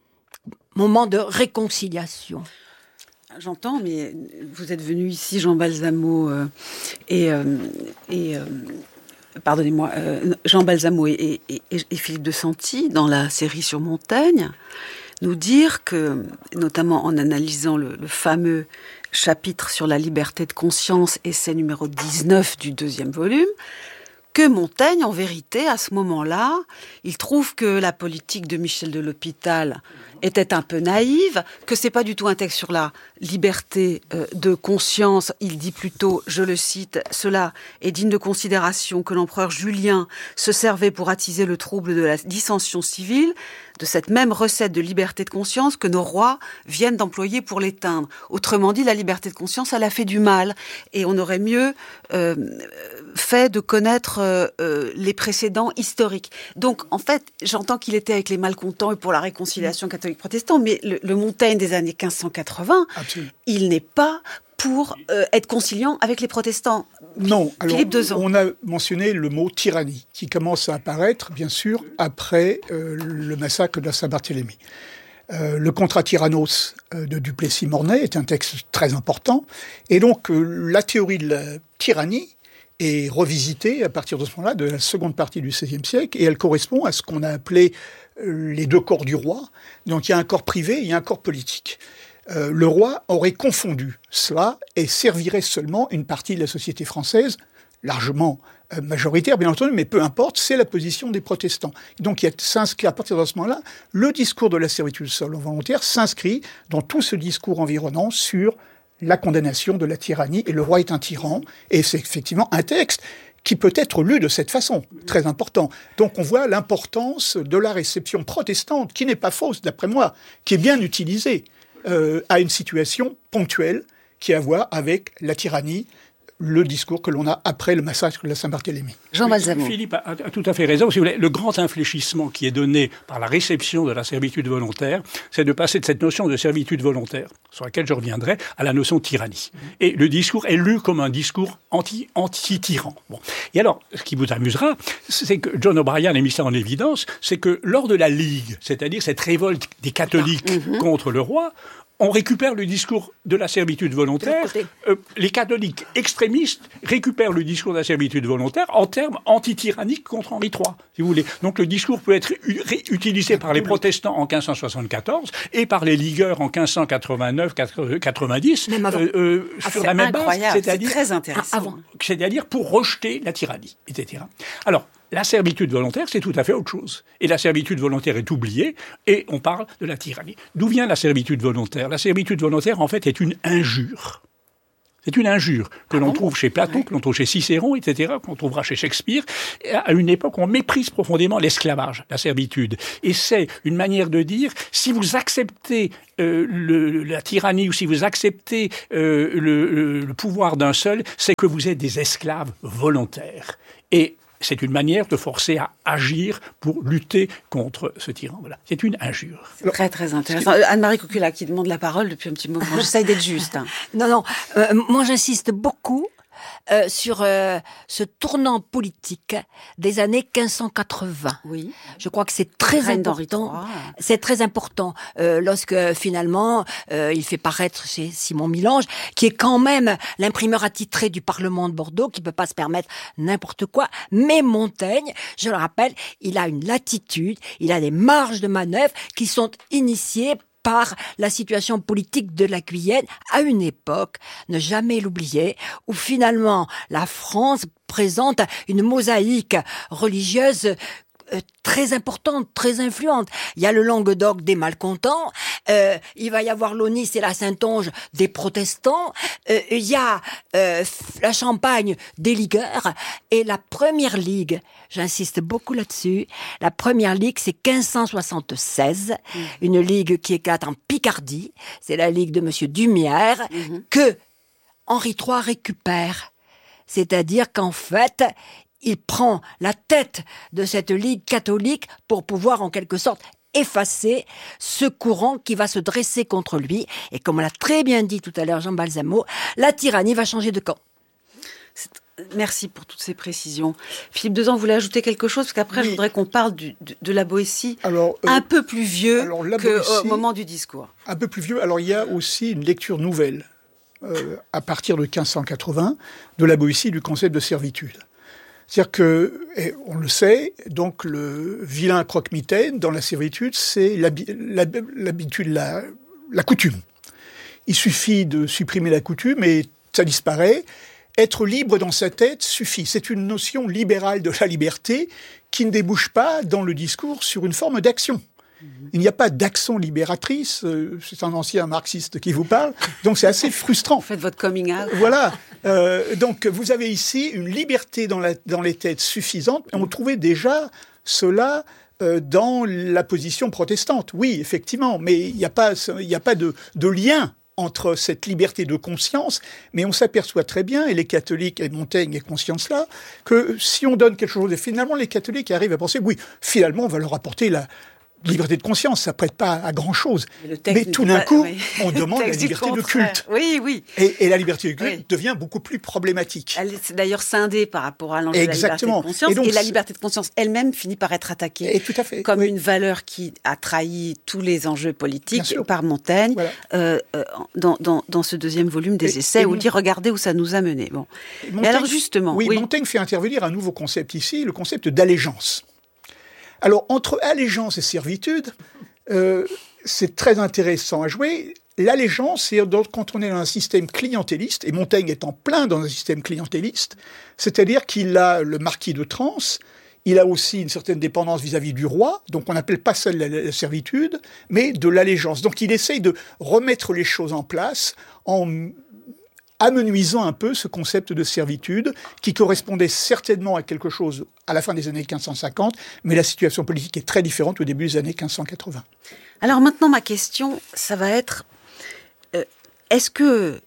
moment de réconciliation. J'entends, mais vous êtes venu ici, Jean Balsamo, euh, et, euh, et euh, pardonnez-moi, euh, Jean Balsamo et, et, et, et Philippe de Santi, dans la série sur Montaigne, nous dire que, notamment en analysant le, le fameux chapitre sur la liberté de conscience, essai numéro dix-neuf du deuxième volume, que Montaigne, en vérité, à ce moment-là, il trouve que la politique de Michel de l'Hôpital était un peu naïve, que c'est pas du tout un texte sur la liberté euh, de conscience. Il dit plutôt, je le cite, « Cela est digne de considération que l'empereur Julien se servait pour attiser le trouble de la dissension civile, de cette même recette de liberté de conscience que nos rois viennent d'employer pour l'éteindre. Autrement dit, la liberté de conscience, elle a fait du mal, et on aurait mieux euh, fait de connaître euh, euh, les précédents historiques. » Donc, en fait, j'entends qu'il était avec les malcontents et pour la réconciliation catholique-protestant, mais le, le Montaigne des années quinze cent quatre-vingts, absolument, il n'est pas pour euh, être conciliant avec les protestants. Non, alors Philippe Dezan. On a mentionné le mot tyrannie, qui commence à apparaître, bien sûr, après euh, le massacre de la Saint-Barthélemy. Euh, le contrat Tyrannos euh, de Duplessis-Mornay est un texte très important, et donc euh, la théorie de la tyrannie est revisitée à partir de ce moment-là, de la seconde partie du seizième siècle, et elle correspond à ce qu'on a appelé euh, les deux corps du roi. Donc il y a un corps privé et il y a un corps politique. Euh, le roi aurait confondu cela et servirait seulement une partie de la société française, largement euh, majoritaire bien entendu, mais peu importe, c'est la position des protestants. Donc il y a, s'inscrit à partir de ce moment-là, le discours de la servitude volontaire s'inscrit dans tout ce discours environnant sur la condamnation de la tyrannie, et le roi est un tyran, et c'est effectivement un texte qui peut être lu de cette façon, très important. Donc on voit l'importance de la réception protestante, qui n'est pas fausse d'après moi, qui est bien utilisée, Euh, à une situation ponctuelle qui a à voir avec la tyrannie le discours que l'on a après le massacre de la Saint-Barthélemy. Jean Balsamo. Philippe a, a tout à fait raison. Si vous voulez, le grand infléchissement qui est donné par la réception de la servitude volontaire, c'est de passer de cette notion de servitude volontaire, sur laquelle je reviendrai, à la notion de tyrannie. Et le discours est lu comme un discours anti, anti-tyran. Bon. Et alors, ce qui vous amusera, c'est que John O'Brien a mis ça en évidence, c'est que lors de la Ligue, c'est-à-dire cette révolte des catholiques mmh. contre le roi, on récupère le discours de la servitude volontaire. Euh, les catholiques extrémistes récupèrent le discours de la servitude volontaire en termes anti-tyranniques contre Henri trois, si vous voulez. Donc le discours peut être u- utilisé par les protestants en quinze cent soixante-quatorze et par les ligueurs en quinze cent quatre-vingt-neuf quatre-vingt-dix, Même avant. Euh, euh, ah, sur la même base, c'est-à-dire, c'est très intéressant. Avant, c'est-à-dire pour rejeter la tyrannie, et cetera. Alors, la servitude volontaire, c'est tout à fait autre chose. Et la servitude volontaire est oubliée, et on parle de la tyrannie. D'où vient la servitude volontaire ? La servitude volontaire, en fait, est une injure. C'est une injure que ah l'on bon trouve chez Platon, ouais. que l'on trouve chez Cicéron, et cetera, qu'on trouvera chez Shakespeare. À une époque, on méprise profondément l'esclavage, la servitude. Et c'est une manière de dire, si vous acceptez euh, le, la tyrannie ou si vous acceptez euh, le, le, le pouvoir d'un seul, c'est que vous êtes des esclaves volontaires. Et c'est une manière de forcer à agir pour lutter contre ce tyran. Voilà. C'est une injure. C'est très, très intéressant. Euh, Anne-Marie Coquella qui demande la parole depuis un petit moment. J'essaye d'être juste. Hein. Non, non. Euh, moi, j'insiste beaucoup euh, sur euh, ce tournant politique des années quinze cent quatre-vingts. Oui. Je crois que c'est très Reine important. C'est très important euh, lorsque finalement euh, il fait paraître chez Simon Milange, qui est quand même l'imprimeur attitré du Parlement de Bordeaux, qui peut pas se permettre n'importe quoi. Mais Montaigne, je le rappelle, il a une latitude, il a des marges de manœuvre qui sont initiées par la situation politique de la Guyenne à une époque, ne jamais l'oublier, où finalement la France présente une mosaïque religieuse euh, très importante, très influente. Il y a le Languedoc des malcontents, euh, il va y avoir l'Aunis et la Saintonge des protestants, euh, il y a euh, la Champagne des ligueurs, et la première ligue, j'insiste beaucoup là-dessus, la première ligue c'est quinze cent soixante-seize, mmh. une ligue qui éclate en Picardie, c'est la ligue de Monsieur Dumière, mmh. que Henri trois récupère. C'est-à-dire qu'en fait, il prend la tête de cette ligue catholique pour pouvoir en quelque sorte effacer ce courant qui va se dresser contre lui. Et comme on l'a très bien dit tout à l'heure Jean Balsamo, la tyrannie va changer de camp. C'est... Merci pour toutes ces précisions. Philippe Dezan, vous voulez ajouter quelque chose ? Parce qu'après, oui. je voudrais qu'on parle du, de, de la Boétie, alors, euh, un peu plus vieux qu'au moment du discours. Un peu plus vieux. Alors, il y a aussi une lecture nouvelle, euh, à partir de quinze cent quatre-vingts, de la Boétie du concept de servitude. C'est-à-dire que, on le sait, donc le vilain croque-mitaine dans la servitude, c'est l'habi- l'habitude, la, la coutume. Il suffit de supprimer la coutume et ça disparaît. Être libre dans sa tête suffit. C'est une notion libérale de la liberté qui ne débouche pas dans le discours sur une forme d'action. Il n'y a pas d'action libératrice, euh, c'est un ancien marxiste qui vous parle, donc c'est assez frustrant. Vous faites votre coming out. Voilà, euh, donc vous avez ici une liberté dans, la, dans les têtes suffisante, et on trouvait déjà cela euh, dans la position protestante. Oui, effectivement, mais il n'y a pas, il n'y a pas de, de lien entre cette liberté de conscience, mais on s'aperçoit très bien, et les catholiques, et Montaigne est conscient de cela, que si on donne quelque chose, et finalement les catholiques arrivent à penser, oui, finalement on va leur apporter la liberté de conscience, ça prête pas à grand-chose. Mais, mais tout d'un pas, coup, oui. on demande la liberté de culte. Oui, oui. Et, et la liberté de culte oui. devient beaucoup plus problématique. Elle est d'ailleurs scindée par rapport à l'enjeu de la liberté de conscience. Et, donc, et la liberté de conscience elle-même finit par être attaquée et tout à fait. comme oui. une valeur qui a trahi tous les enjeux politiques par Montaigne voilà. euh, euh, dans, dans, dans ce deuxième volume des et, essais et où il dit « Regardez où ça nous a menés ». Bon. Montaigne, alors justement... Oui, oui, Montaigne fait intervenir un nouveau concept ici, le concept d'allégeance. Alors, entre allégeance et servitude, euh, c'est très intéressant à jouer. L'allégeance, c'est quand on est dans un système clientéliste, et Montaigne est en plein dans un système clientéliste, c'est-à-dire qu'il a le marquis de Trans, il a aussi une certaine dépendance vis-à-vis du roi, donc on n'appelle pas ça la, la servitude, mais de l'allégeance. Donc il essaye de remettre les choses en place en amenuisant un peu ce concept de servitude qui correspondait certainement à quelque chose à la fin des années quinze cent cinquante, mais la situation politique est très différente au début des années quinze cent quatre-vingts. Alors maintenant, ma question, ça va être, euh, est-ce que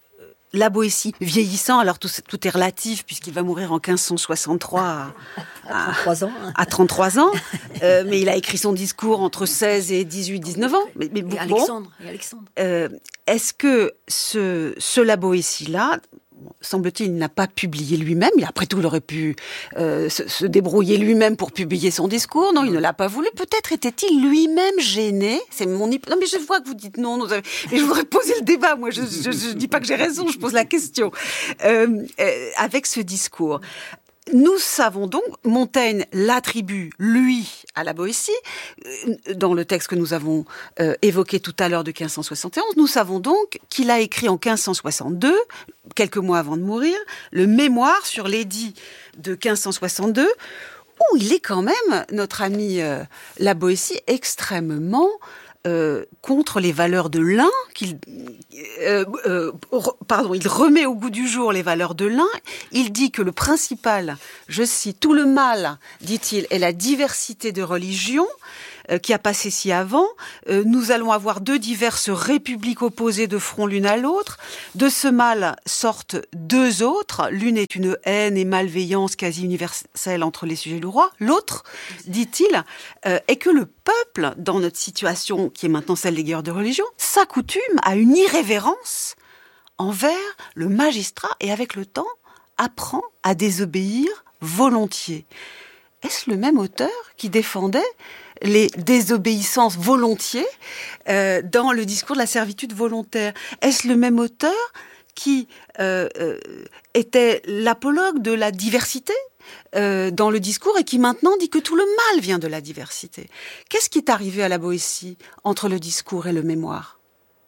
la Boétie vieillissant, alors tout, tout est relatif puisqu'il va mourir en quinze cent soixante-trois à, à trente-trois ans. À trente-trois ans, euh, mais il a écrit son discours entre seize et dix-huit dix-neuf ans. Mais, mais et, bon, Alexandre, et Alexandre. Euh, est-ce que ce, ce La Boétie-là, semble-t-il, il n'a pas publié lui-même. Il, après tout, il aurait pu euh, se, se débrouiller lui-même pour publier son discours. Non, il ne l'a pas voulu. Peut-être était-il lui-même gêné. C'est mon hyp... Non, mais je vois que vous dites non. non avez... Mais je voudrais poser le débat. Moi, je ne dis pas que j'ai raison. Je pose la question. Euh, euh, avec ce discours. Nous savons donc, Montaigne l'attribue, lui, à la Boétie, dans le texte que nous avons euh, évoqué tout à l'heure de quinze cent soixante et onze, nous savons donc qu'il a écrit en quinze cent soixante-deux, quelques mois avant de mourir, le mémoire sur l'édit de quinze cent soixante-deux, où il est quand même, notre ami euh, la Boétie, extrêmement... Euh, contre les valeurs de l'un, qu'il, euh, euh, pardon, il remet au goût du jour les valeurs de l'un. Il dit que le principal, je cite, tout le mal, dit-il, est la diversité de religions euh, qui a passé si avant. Euh, nous allons avoir deux diverses républiques opposées de front l'une à l'autre. De ce mal sortent deux autres. L'une est une haine et malveillance quasi universelle entre les sujets du roi. L'autre, dit-il, euh, est que le peuple, dans notre situation qui est maintenant celle des guerres de religion, s'accoutume à une irrévérence envers le magistrat et avec le temps apprend à désobéir volontiers. Est-ce le même auteur qui défendait les désobéissances volontiers euh, dans le discours de la servitude volontaire? Est-ce le même auteur qui euh, euh, était l'apologue de la diversité euh, dans le discours et qui maintenant dit que tout le mal vient de la diversité? Qu'est-ce qui est arrivé à la Boétie entre le discours et le mémoire?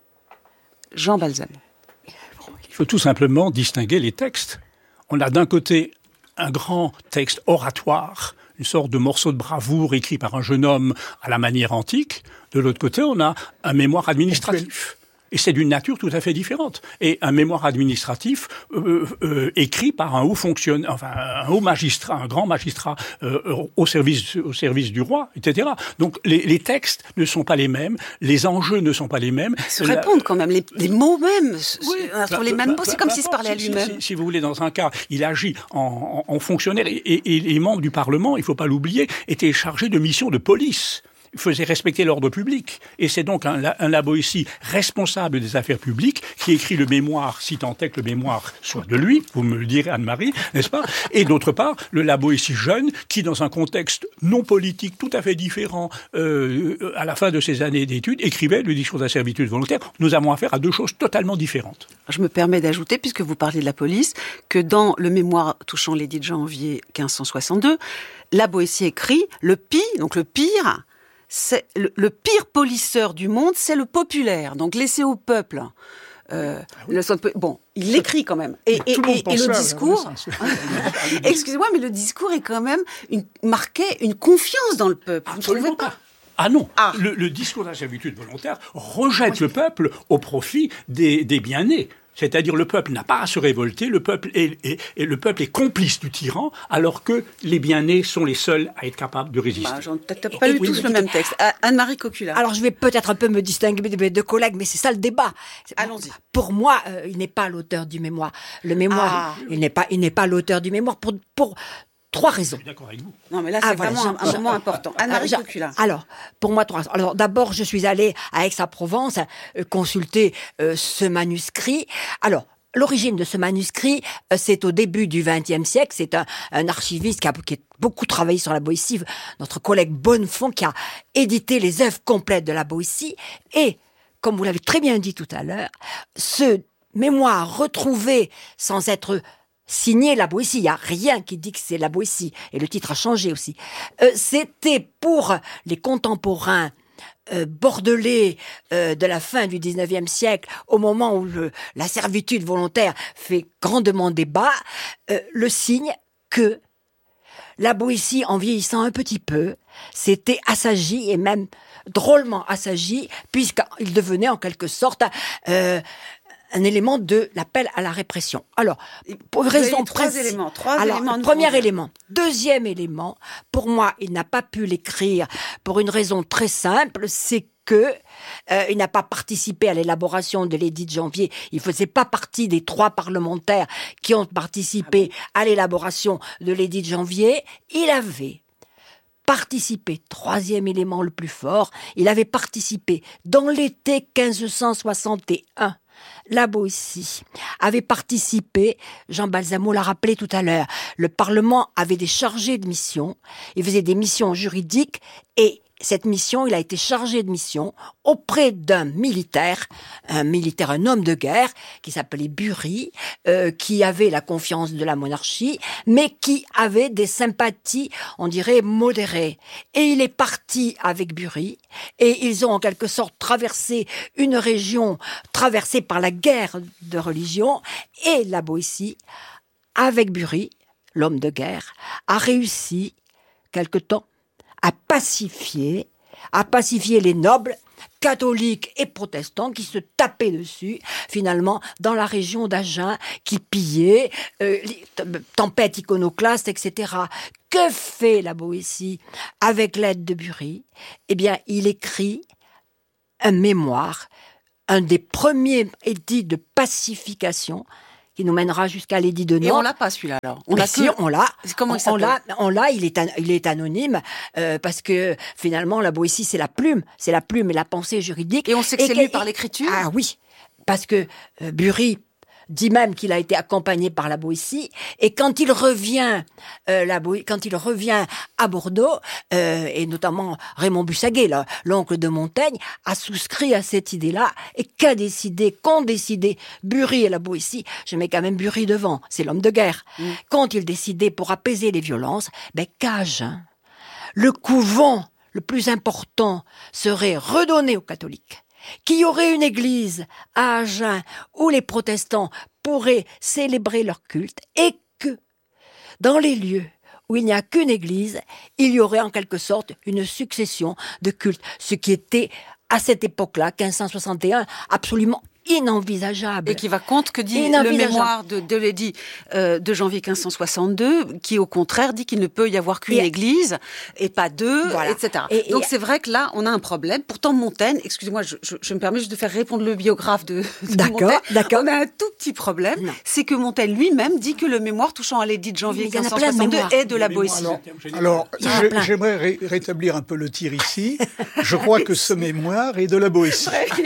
Jean Balzan. Il faut tout simplement distinguer les textes. On a d'un côté un grand texte oratoire, une sorte de morceau de bravoure écrit par un jeune homme à la manière antique. De l'autre côté, on a un mémoire administratif. Et c'est d'une nature tout à fait différente. Et un mémoire administratif euh, euh, écrit par un haut fonctionnaire, enfin un haut magistrat, un grand magistrat euh, au service au service du roi, et cetera. Donc les, les textes ne sont pas les mêmes, les enjeux ne sont pas pas les mêmes. Ils se répondent quand même, les, les mots mêmes oui, sur bah, les mêmes bah, mots. C'est bah, comme bah, s'il se bah, parlait si, à lui-même. Si, si, si vous voulez, dans un cas, il agit en, en, en fonctionnaire et, et, et les membres du Parlement, il ne faut pas l'oublier, étaient chargés de missions de police. Faisait respecter l'ordre public. Et c'est donc un, un La Boétie responsable des affaires publiques qui écrit le mémoire, si tant est que le mémoire soit de lui, vous me le direz Anne-Marie, n'est-ce pas? Et d'autre part, le La Boétie jeune qui, dans un contexte non politique tout à fait différent, euh, à la fin de ses années d'études, écrivait le discours de la servitude volontaire. Nous avons affaire à deux choses totalement différentes. Je me permets d'ajouter, puisque vous parlez de la police, que dans le mémoire touchant l'édit de janvier quinze cent soixante-deux, La Boétie écrit « Le pire, donc le pire, c'est le, le pire polisseur du monde, c'est le populaire. Donc laissez au peuple. Euh, ah oui. le, bon, il l'écrit quand même. Et, et, et, et le discours, excusez-moi, mais le discours est quand même une, marqué une confiance dans le peuple. Absolument vous ne trouvez pas? Ah non, ah. Le, le discours de la servitude volontaire rejette oui. le peuple au profit des, des bien-nés. C'est-à-dire le peuple n'a pas à se révolter, le peuple est, est, est, le peuple est complice du tyran, alors que les bien-nés sont les seuls à être capables de résister. Bah, j'en ai pas lu tous oui, le même texte. Anne-Marie Cocula. Alors je vais peut-être un peu me distinguer de mes deux collègues, mais c'est ça le débat. Allons-y. Pour moi, euh, il n'est pas l'auteur du mémoire. Le mémoire, ah. il n'est pas, il n'est pas l'auteur du mémoire pour pour trois raisons. Je suis d'accord avec vous. Non, mais là, c'est ah, vraiment voilà, un, un moment important. Anne-Marie Cocula. Alors, pour moi, trois raisons. Alors, d'abord, je suis allée à Aix-en-Provence euh, consulter euh, ce manuscrit. Alors, l'origine de ce manuscrit, euh, c'est au début du vingtième siècle. C'est un, un archiviste qui a, qui a beaucoup travaillé sur la Boétie, notre collègue Bonnefond, qui a édité les œuvres complètes de la Boétie. Et, comme vous l'avez très bien dit tout à l'heure, ce mémoire retrouvé sans être signé La Boétie, il n'y a rien qui dit que c'est La Boétie, et le titre a changé aussi. Euh, c'était pour les contemporains euh, bordelais euh, de la fin du dix-neuvième siècle, au moment où le, la servitude volontaire fait grandement débat, euh, le signe que La Boétie, en vieillissant un petit peu, s'était assagie, et même drôlement assagie, puisqu'il devenait en quelque sorte... Euh, un élément de l'appel à la répression. Alors, pour une raison trois précise. éléments. Trois Alors, éléments. premier élément. Deuxième élément, pour moi, il n'a pas pu l'écrire pour une raison très simple, c'est que euh, il n'a pas participé à l'élaboration de l'édit de janvier. Il faisait pas partie des trois parlementaires qui ont participé à l'élaboration de l'édit de janvier. Il avait participé, troisième élément le plus fort, il avait participé dans l'été quinze cent soixante et un. La Boétie avait participé, Jean Balsamo l'a rappelé tout à l'heure, le Parlement avait des chargés de mission, il faisait des missions juridiques et cette mission, il a été chargé de mission auprès d'un militaire, un militaire, un homme de guerre, qui s'appelait Bury, euh, qui avait la confiance de la monarchie, mais qui avait des sympathies, on dirait, modérées. Et il est parti avec Bury, et ils ont en quelque sorte traversé une région traversée par la guerre de religion, et la Boétie, avec Bury, l'homme de guerre, a réussi, quelque temps, à pacifier, à pacifier les nobles catholiques et protestants qui se tapaient dessus, finalement, dans la région d'Agen, qui pillaient, euh, tempête iconoclaste, et cetera. Que fait la Boétie avec l'aide de Bury ? Eh bien, il écrit un mémoire, un des premiers édits de pacification qui nous mènera jusqu'à l'édit de Nantes. Et on l'a pas celui-là alors. On l'a si, que... on l'a. Comment il on s'appelle ? l'a, on l'a. Il est, an- il est anonyme euh, parce que finalement la Boétie c'est la plume, c'est la plume et la pensée juridique. Et on sait que et c'est que- lu par l'écriture. Ah oui, parce que euh, Bury dit même qu'il a été accompagné par la Boétie, et quand il revient, euh, la Boé- quand il revient à Bordeaux, euh, et notamment Raymond Bussaguet, là, l'oncle de Montaigne, a souscrit à cette idée-là, et qu'a décidé, qu'ont décidé Bury et la Boétie, je mets quand même Bury devant, c'est l'homme de guerre, mm. qu'ont-ils décidé pour apaiser les violences ? Ben, qu'à Agen, le couvent le plus important serait redonné aux catholiques, qu'il y aurait une église à Agen où les protestants pourraient célébrer leur culte et que, dans les lieux où il n'y a qu'une église, il y aurait en quelque sorte une succession de cultes, ce qui était, à cette époque-là, quinze cent soixante et un, absolument inenvisageable. Et qui va contre que dit le mémoire de, de l'édit euh, de janvier quinze cent soixante-deux, qui au contraire dit qu'il ne peut y avoir qu'une et, église et pas deux, voilà. et cetera. Et, Donc et, c'est vrai que là, on a un problème. Pourtant, Montaigne, excusez-moi, je, je, je me permets juste de faire répondre le biographe de, de d'accord, Montaigne. D'accord. On a un tout petit problème, non. c'est que Montaigne lui-même dit que le mémoire touchant à l'édit de janvier quinze cent soixante-deux de est de la Boétie. Alors, alors j'aimerais ré- rétablir un peu le tir ici. Je crois que ce mémoire est de la Boétie.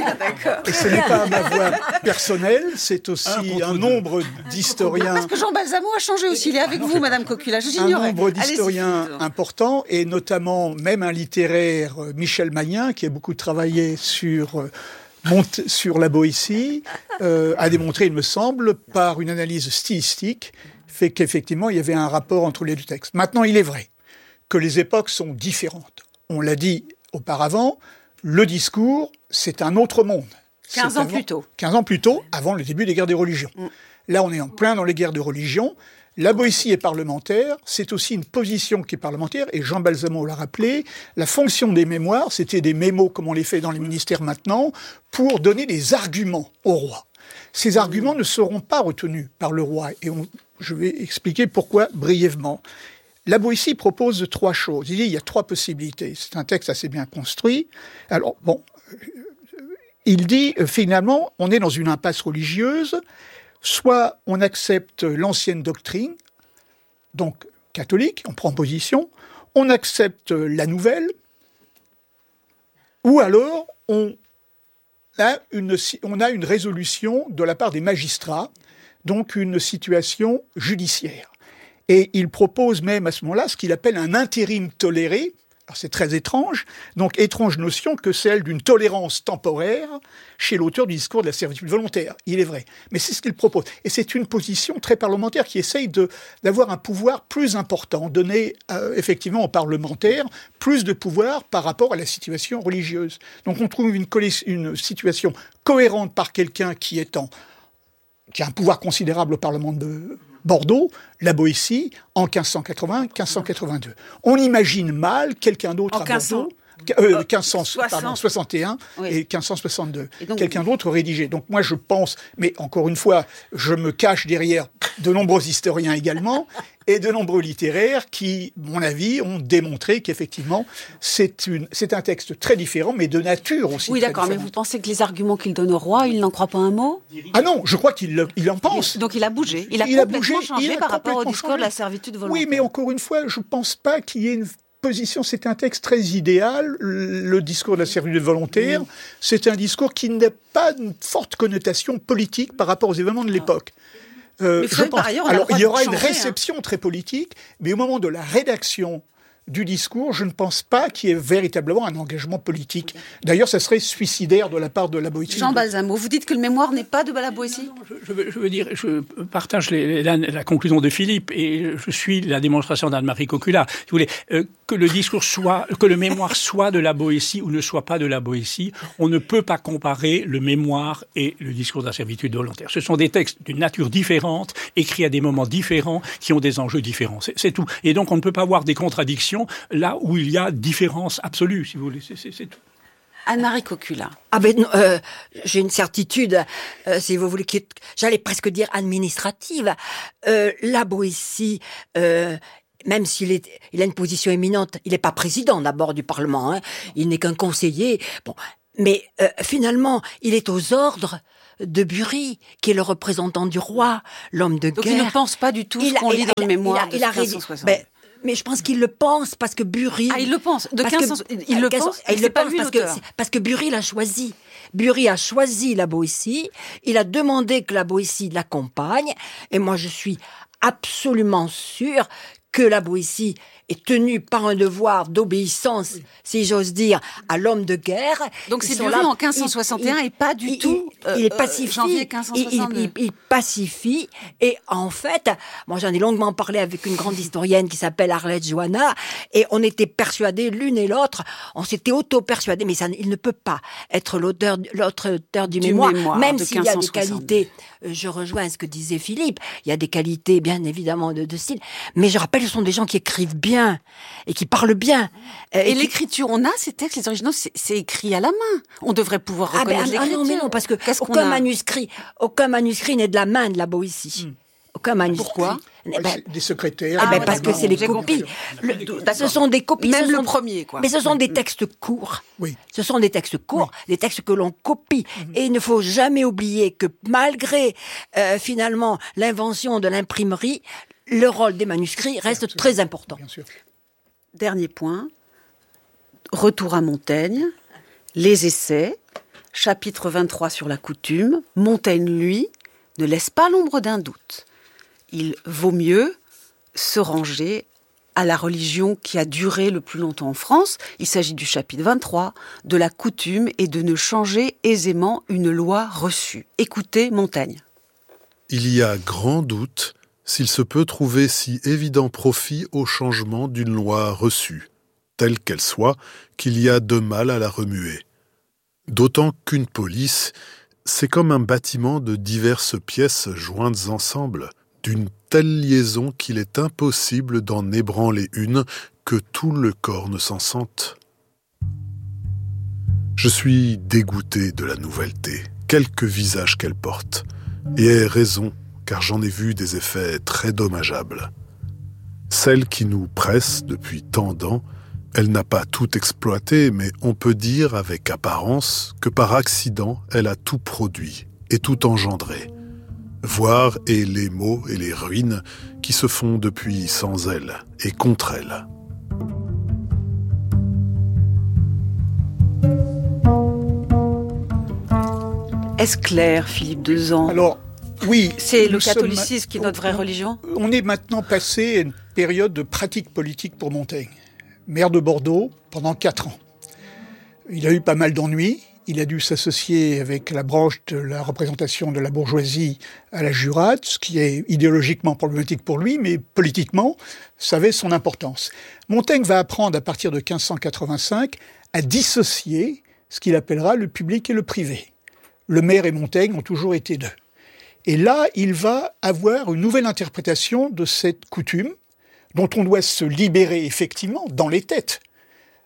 Et ce n'est pas à ma voix personnelle, c'est aussi un, un nombre d'historiens... Parce que Jean Balsamo a changé aussi, il est avec vous, Madame Cocula, j'ignorais. Un nombre d'historiens importants, et notamment même un littéraire, Michel Magnin, qui a beaucoup travaillé sur... Monte sur la Boétie, euh, a démontré, il me semble, par une analyse stylistique, fait qu'effectivement, il y avait un rapport entre les deux textes. Maintenant, il est vrai que les époques sont différentes. On l'a dit auparavant, le discours, c'est un autre monde. quinze ans plus tôt. quinze ans plus tôt, avant le début des guerres des religions. Mm. Là, on est en plein dans les guerres de religion. La Boétie est parlementaire, c'est aussi une position qui est parlementaire, et Jean Balsamo l'a rappelé, la fonction des mémoires, c'était des mémos, comme on les fait dans les ministères maintenant, pour donner des arguments au roi. Ces arguments ne seront pas retenus par le roi, et on, je vais expliquer pourquoi brièvement. La Boétie propose trois choses. Il dit il y a trois possibilités. C'est un texte assez bien construit. Alors, bon, il dit, finalement, on est dans une impasse religieuse. Soit on accepte l'ancienne doctrine, donc catholique, on prend position, on accepte la nouvelle, ou alors on a une, on a une résolution de la part des magistrats, donc une situation judiciaire. Et il propose même à ce moment-là ce qu'il appelle un intérim toléré. Alors c'est très étrange, donc étrange notion que celle d'une tolérance temporaire chez l'auteur du discours de la servitude volontaire, il est vrai. Mais c'est ce qu'il propose. Et c'est une position très parlementaire qui essaye de, d'avoir un pouvoir plus important, donner euh, effectivement aux parlementaires plus de pouvoir par rapport à la situation religieuse. Donc on trouve une, une situation cohérente par quelqu'un qui est en, qui a un pouvoir considérable au Parlement de Bordeaux, la Boétie, en quinze cent quatre-vingts quinze cent quatre-vingt-deux. On imagine mal quelqu'un d'autre en à Bordeaux... Euh, quinze cent soixante et un oui. et quinze cent soixante-deux. Et donc, quelqu'un d'autre rédigé. Donc moi je pense, mais encore une fois, je me cache derrière de nombreux historiens également et de nombreux littéraires qui, à mon avis, ont démontré qu'effectivement c'est, une, c'est un texte très différent, mais de nature aussi. Oui, d'accord, différente. Mais vous pensez que les arguments qu'il donne au roi, il n'en croit pas un mot ? Ah non, je crois qu'il le, il en pense. Donc il a bougé. Il a il complètement a bougé, changé il a par rapport au discours changé. de la servitude volontaire. Oui, mais encore une fois, je ne pense pas qu'il y ait une position, c'est un texte très idéal, le discours de la servitude volontaire, mmh. c'est un discours qui n'a pas une forte connotation politique par rapport aux événements de l'époque. Euh, je pense, ailleurs, alors, il y aura changer, une réception hein. très politique, mais au moment de la rédaction du discours, je ne pense pas qu'il y ait véritablement un engagement politique. D'ailleurs, ça serait suicidaire de la part de la Boétie. Jean Balsamo, vous dites que le mémoire n'est pas de la Boétie ? je, je, veux, je veux dire, je partage les, la, la conclusion de Philippe et je suis la démonstration d'Anne-Marie Coccula. Si vous voulez, euh, que le discours soit, que le mémoire soit de la Boétie ou ne soit pas de la Boétie, on ne peut pas comparer le mémoire et le discours de la servitude volontaire. Ce sont des textes d'une nature différente, écrits à des moments différents, qui ont des enjeux différents. C'est, c'est tout. Et donc, on ne peut pas avoir des contradictions là où il y a différence absolue, si vous voulez, c'est, c'est, c'est tout. Anne-Marie Coccula. Ah ben, euh, j'ai une certitude, euh, si vous voulez, qui, j'allais presque dire administrative. Euh, la Boétie, euh, même s'il est, il a une position éminente, il n'est pas président d'abord du Parlement, hein, il n'est qu'un conseiller. Bon, mais euh, finalement, il est aux ordres de Bury, qui est le représentant du roi, l'homme de Donc guerre. Donc il ne pense pas du tout ce il qu'on a, lit dans il a, le mémoire il a, de quinze cent soixante. Ben, Mais je pense qu'il le pense parce que Bury. Ah, il le pense. De quinze cents, que, il le pense. Il le pense parce que, parce que Bury l'a choisi. Bury a choisi la Boétie. Il a demandé que la Boétie l'accompagne. Et moi, je suis absolument sûre que la Boétie est tenue par un devoir d'obéissance, oui. si j'ose dire, à l'homme de guerre. Donc c'est Bury en quinze cent soixante et un il, et pas du il, tout il, il est pacifié, euh, janvier quinze cent soixante-deux. Il, il, il pacifie et en fait, moi j'en ai longuement parlé avec une grande historienne qui s'appelle Arlette Johanna et on était persuadés l'une et l'autre, on s'était auto-persuadés, mais ça, il ne peut pas être l'auteur, l'auteur du, du mémoire, mémoire, même s'il y a des qualités, je rejoins ce que disait Philippe, il y a des qualités bien évidemment de, de style, mais je rappelle, ce sont des gens qui écrivent bien et qui parlent bien. Euh, et, et l'écriture, on a ces textes, les originaux, c'est, c'est écrit à la main. On devrait pouvoir reconnaître ah ben, l'écriture. Ah non, mais non, parce que aucun manuscrit, aucun manuscrit n'est de la main de la Boétie. Hmm. Aucun manuscrit. Pourquoi eh ben, Des secrétaires. Ah ben parce que c'est les copies. Le, ce sont des copies. Même le sont, premier, quoi. Mais ce sont des textes courts. Oui. Ce sont des textes courts, oui. des textes que l'on copie. Mm-hmm. Et il ne faut jamais oublier que malgré euh, finalement l'invention de l'imprimerie, le rôle des manuscrits reste bien très important. Bien sûr. Dernier point. Retour à Montaigne. Les essais. Chapitre vingt-trois sur la coutume. Montaigne, lui, ne laisse pas l'ombre d'un doute. Il vaut mieux se ranger à la religion qui a duré le plus longtemps en France. Il s'agit du chapitre vingt-trois, de la coutume et de ne changer aisément une loi reçue. Écoutez Montaigne. Il y a grand doute s'il se peut trouver si évident profit au changement d'une loi reçue, telle qu'elle soit, qu'il y a de mal à la remuer. D'autant qu'une police, c'est comme un bâtiment de diverses pièces jointes ensemble, d'une telle liaison qu'il est impossible d'en ébranler une, que tout le corps ne s'en sente. Je suis dégoûté de la nouvelleté, quelque visage qu'elle porte, et ai raison, car j'en ai vu des effets très dommageables. Celle qui nous presse depuis tant d'ans, elle n'a pas tout exploité, mais on peut dire avec apparence que par accident, elle a tout produit et tout engendré. Voire et les maux et les ruines qui se font depuis sans elle et contre elle. Est-ce clair, Philippe Dezan ? Alors, oui. C'est le catholicisme sommes... qui est notre vraie religion ? On est maintenant passé à une période de pratique politique pour Montaigne. Maire de Bordeaux pendant quatre ans. Il a eu pas mal d'ennuis. Il a dû s'associer avec la branche de la représentation de la bourgeoisie à la Jurate, ce qui est idéologiquement problématique pour lui, mais politiquement, ça avait son importance. Montaigne va apprendre à partir de quinze cent quatre-vingt-cinq à dissocier ce qu'il appellera le public et le privé. Le maire et Montaigne ont toujours été deux. Et là, il va avoir une nouvelle interprétation de cette coutume, dont on doit se libérer effectivement dans les têtes.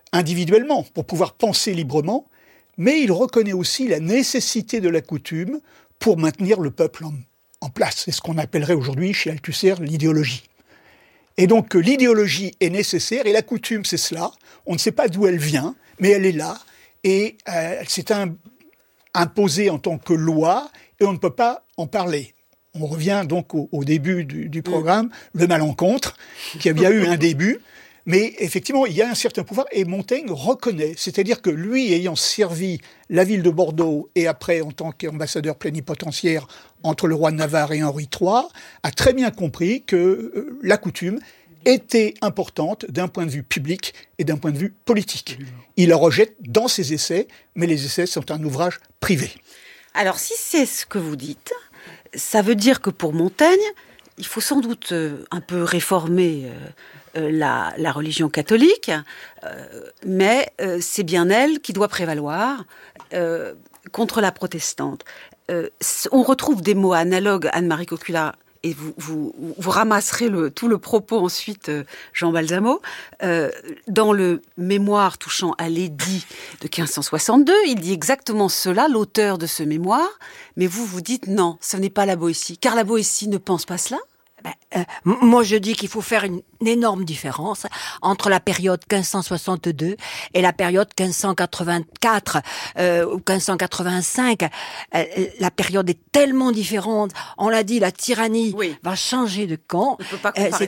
individuellement, pour pouvoir penser librement, mais il reconnaît aussi la nécessité de la coutume pour maintenir le peuple en, en place. C'est ce qu'on appellerait aujourd'hui, chez Althusser, l'idéologie. Et donc l'idéologie est nécessaire, et la coutume, c'est cela. On ne sait pas d'où elle vient, mais elle est là, et euh, elle s'est un, imposée en tant que loi, et on ne peut pas en parler. On revient donc au, au début du, du programme, le malencontre, qui a bien eu un début, mais effectivement, il y a un certain pouvoir, et Montaigne reconnaît, c'est-à-dire que lui, ayant servi la ville de Bordeaux, et après en tant qu'ambassadeur plénipotentiaire entre le roi de Navarre et Henri trois, a très bien compris que euh, la coutume était importante d'un point de vue public et d'un point de vue politique. Il la rejette dans ses essais, mais les essais sont un ouvrage privé. Alors, si c'est ce que vous dites, ça veut dire que pour Montaigne, il faut sans doute euh, un peu réformer euh, euh, la, la religion catholique, euh, mais euh, c'est bien elle qui doit prévaloir euh, contre la protestante. Euh, on retrouve des mots analogues, Anne-Marie Cocula, et vous, vous, vous ramasserez le, tout le propos ensuite, euh, Jean Balsamo, euh, dans le mémoire touchant à l'édit de quinze cent soixante-deux, il dit exactement cela, l'auteur de ce mémoire, mais vous vous dites non, ce n'est pas la Boétie, car la Boétie ne pense pas cela. Ben, euh, moi, je dis qu'il faut faire une, une énorme différence entre la période quinze cent soixante-deux et la période quinze cent quatre-vingt-quatre euh, ou quinze cent quatre-vingt-cinq. Euh, la période est tellement différente. On l'a dit, la tyrannie oui. va changer de camp. On peut pas euh, c'est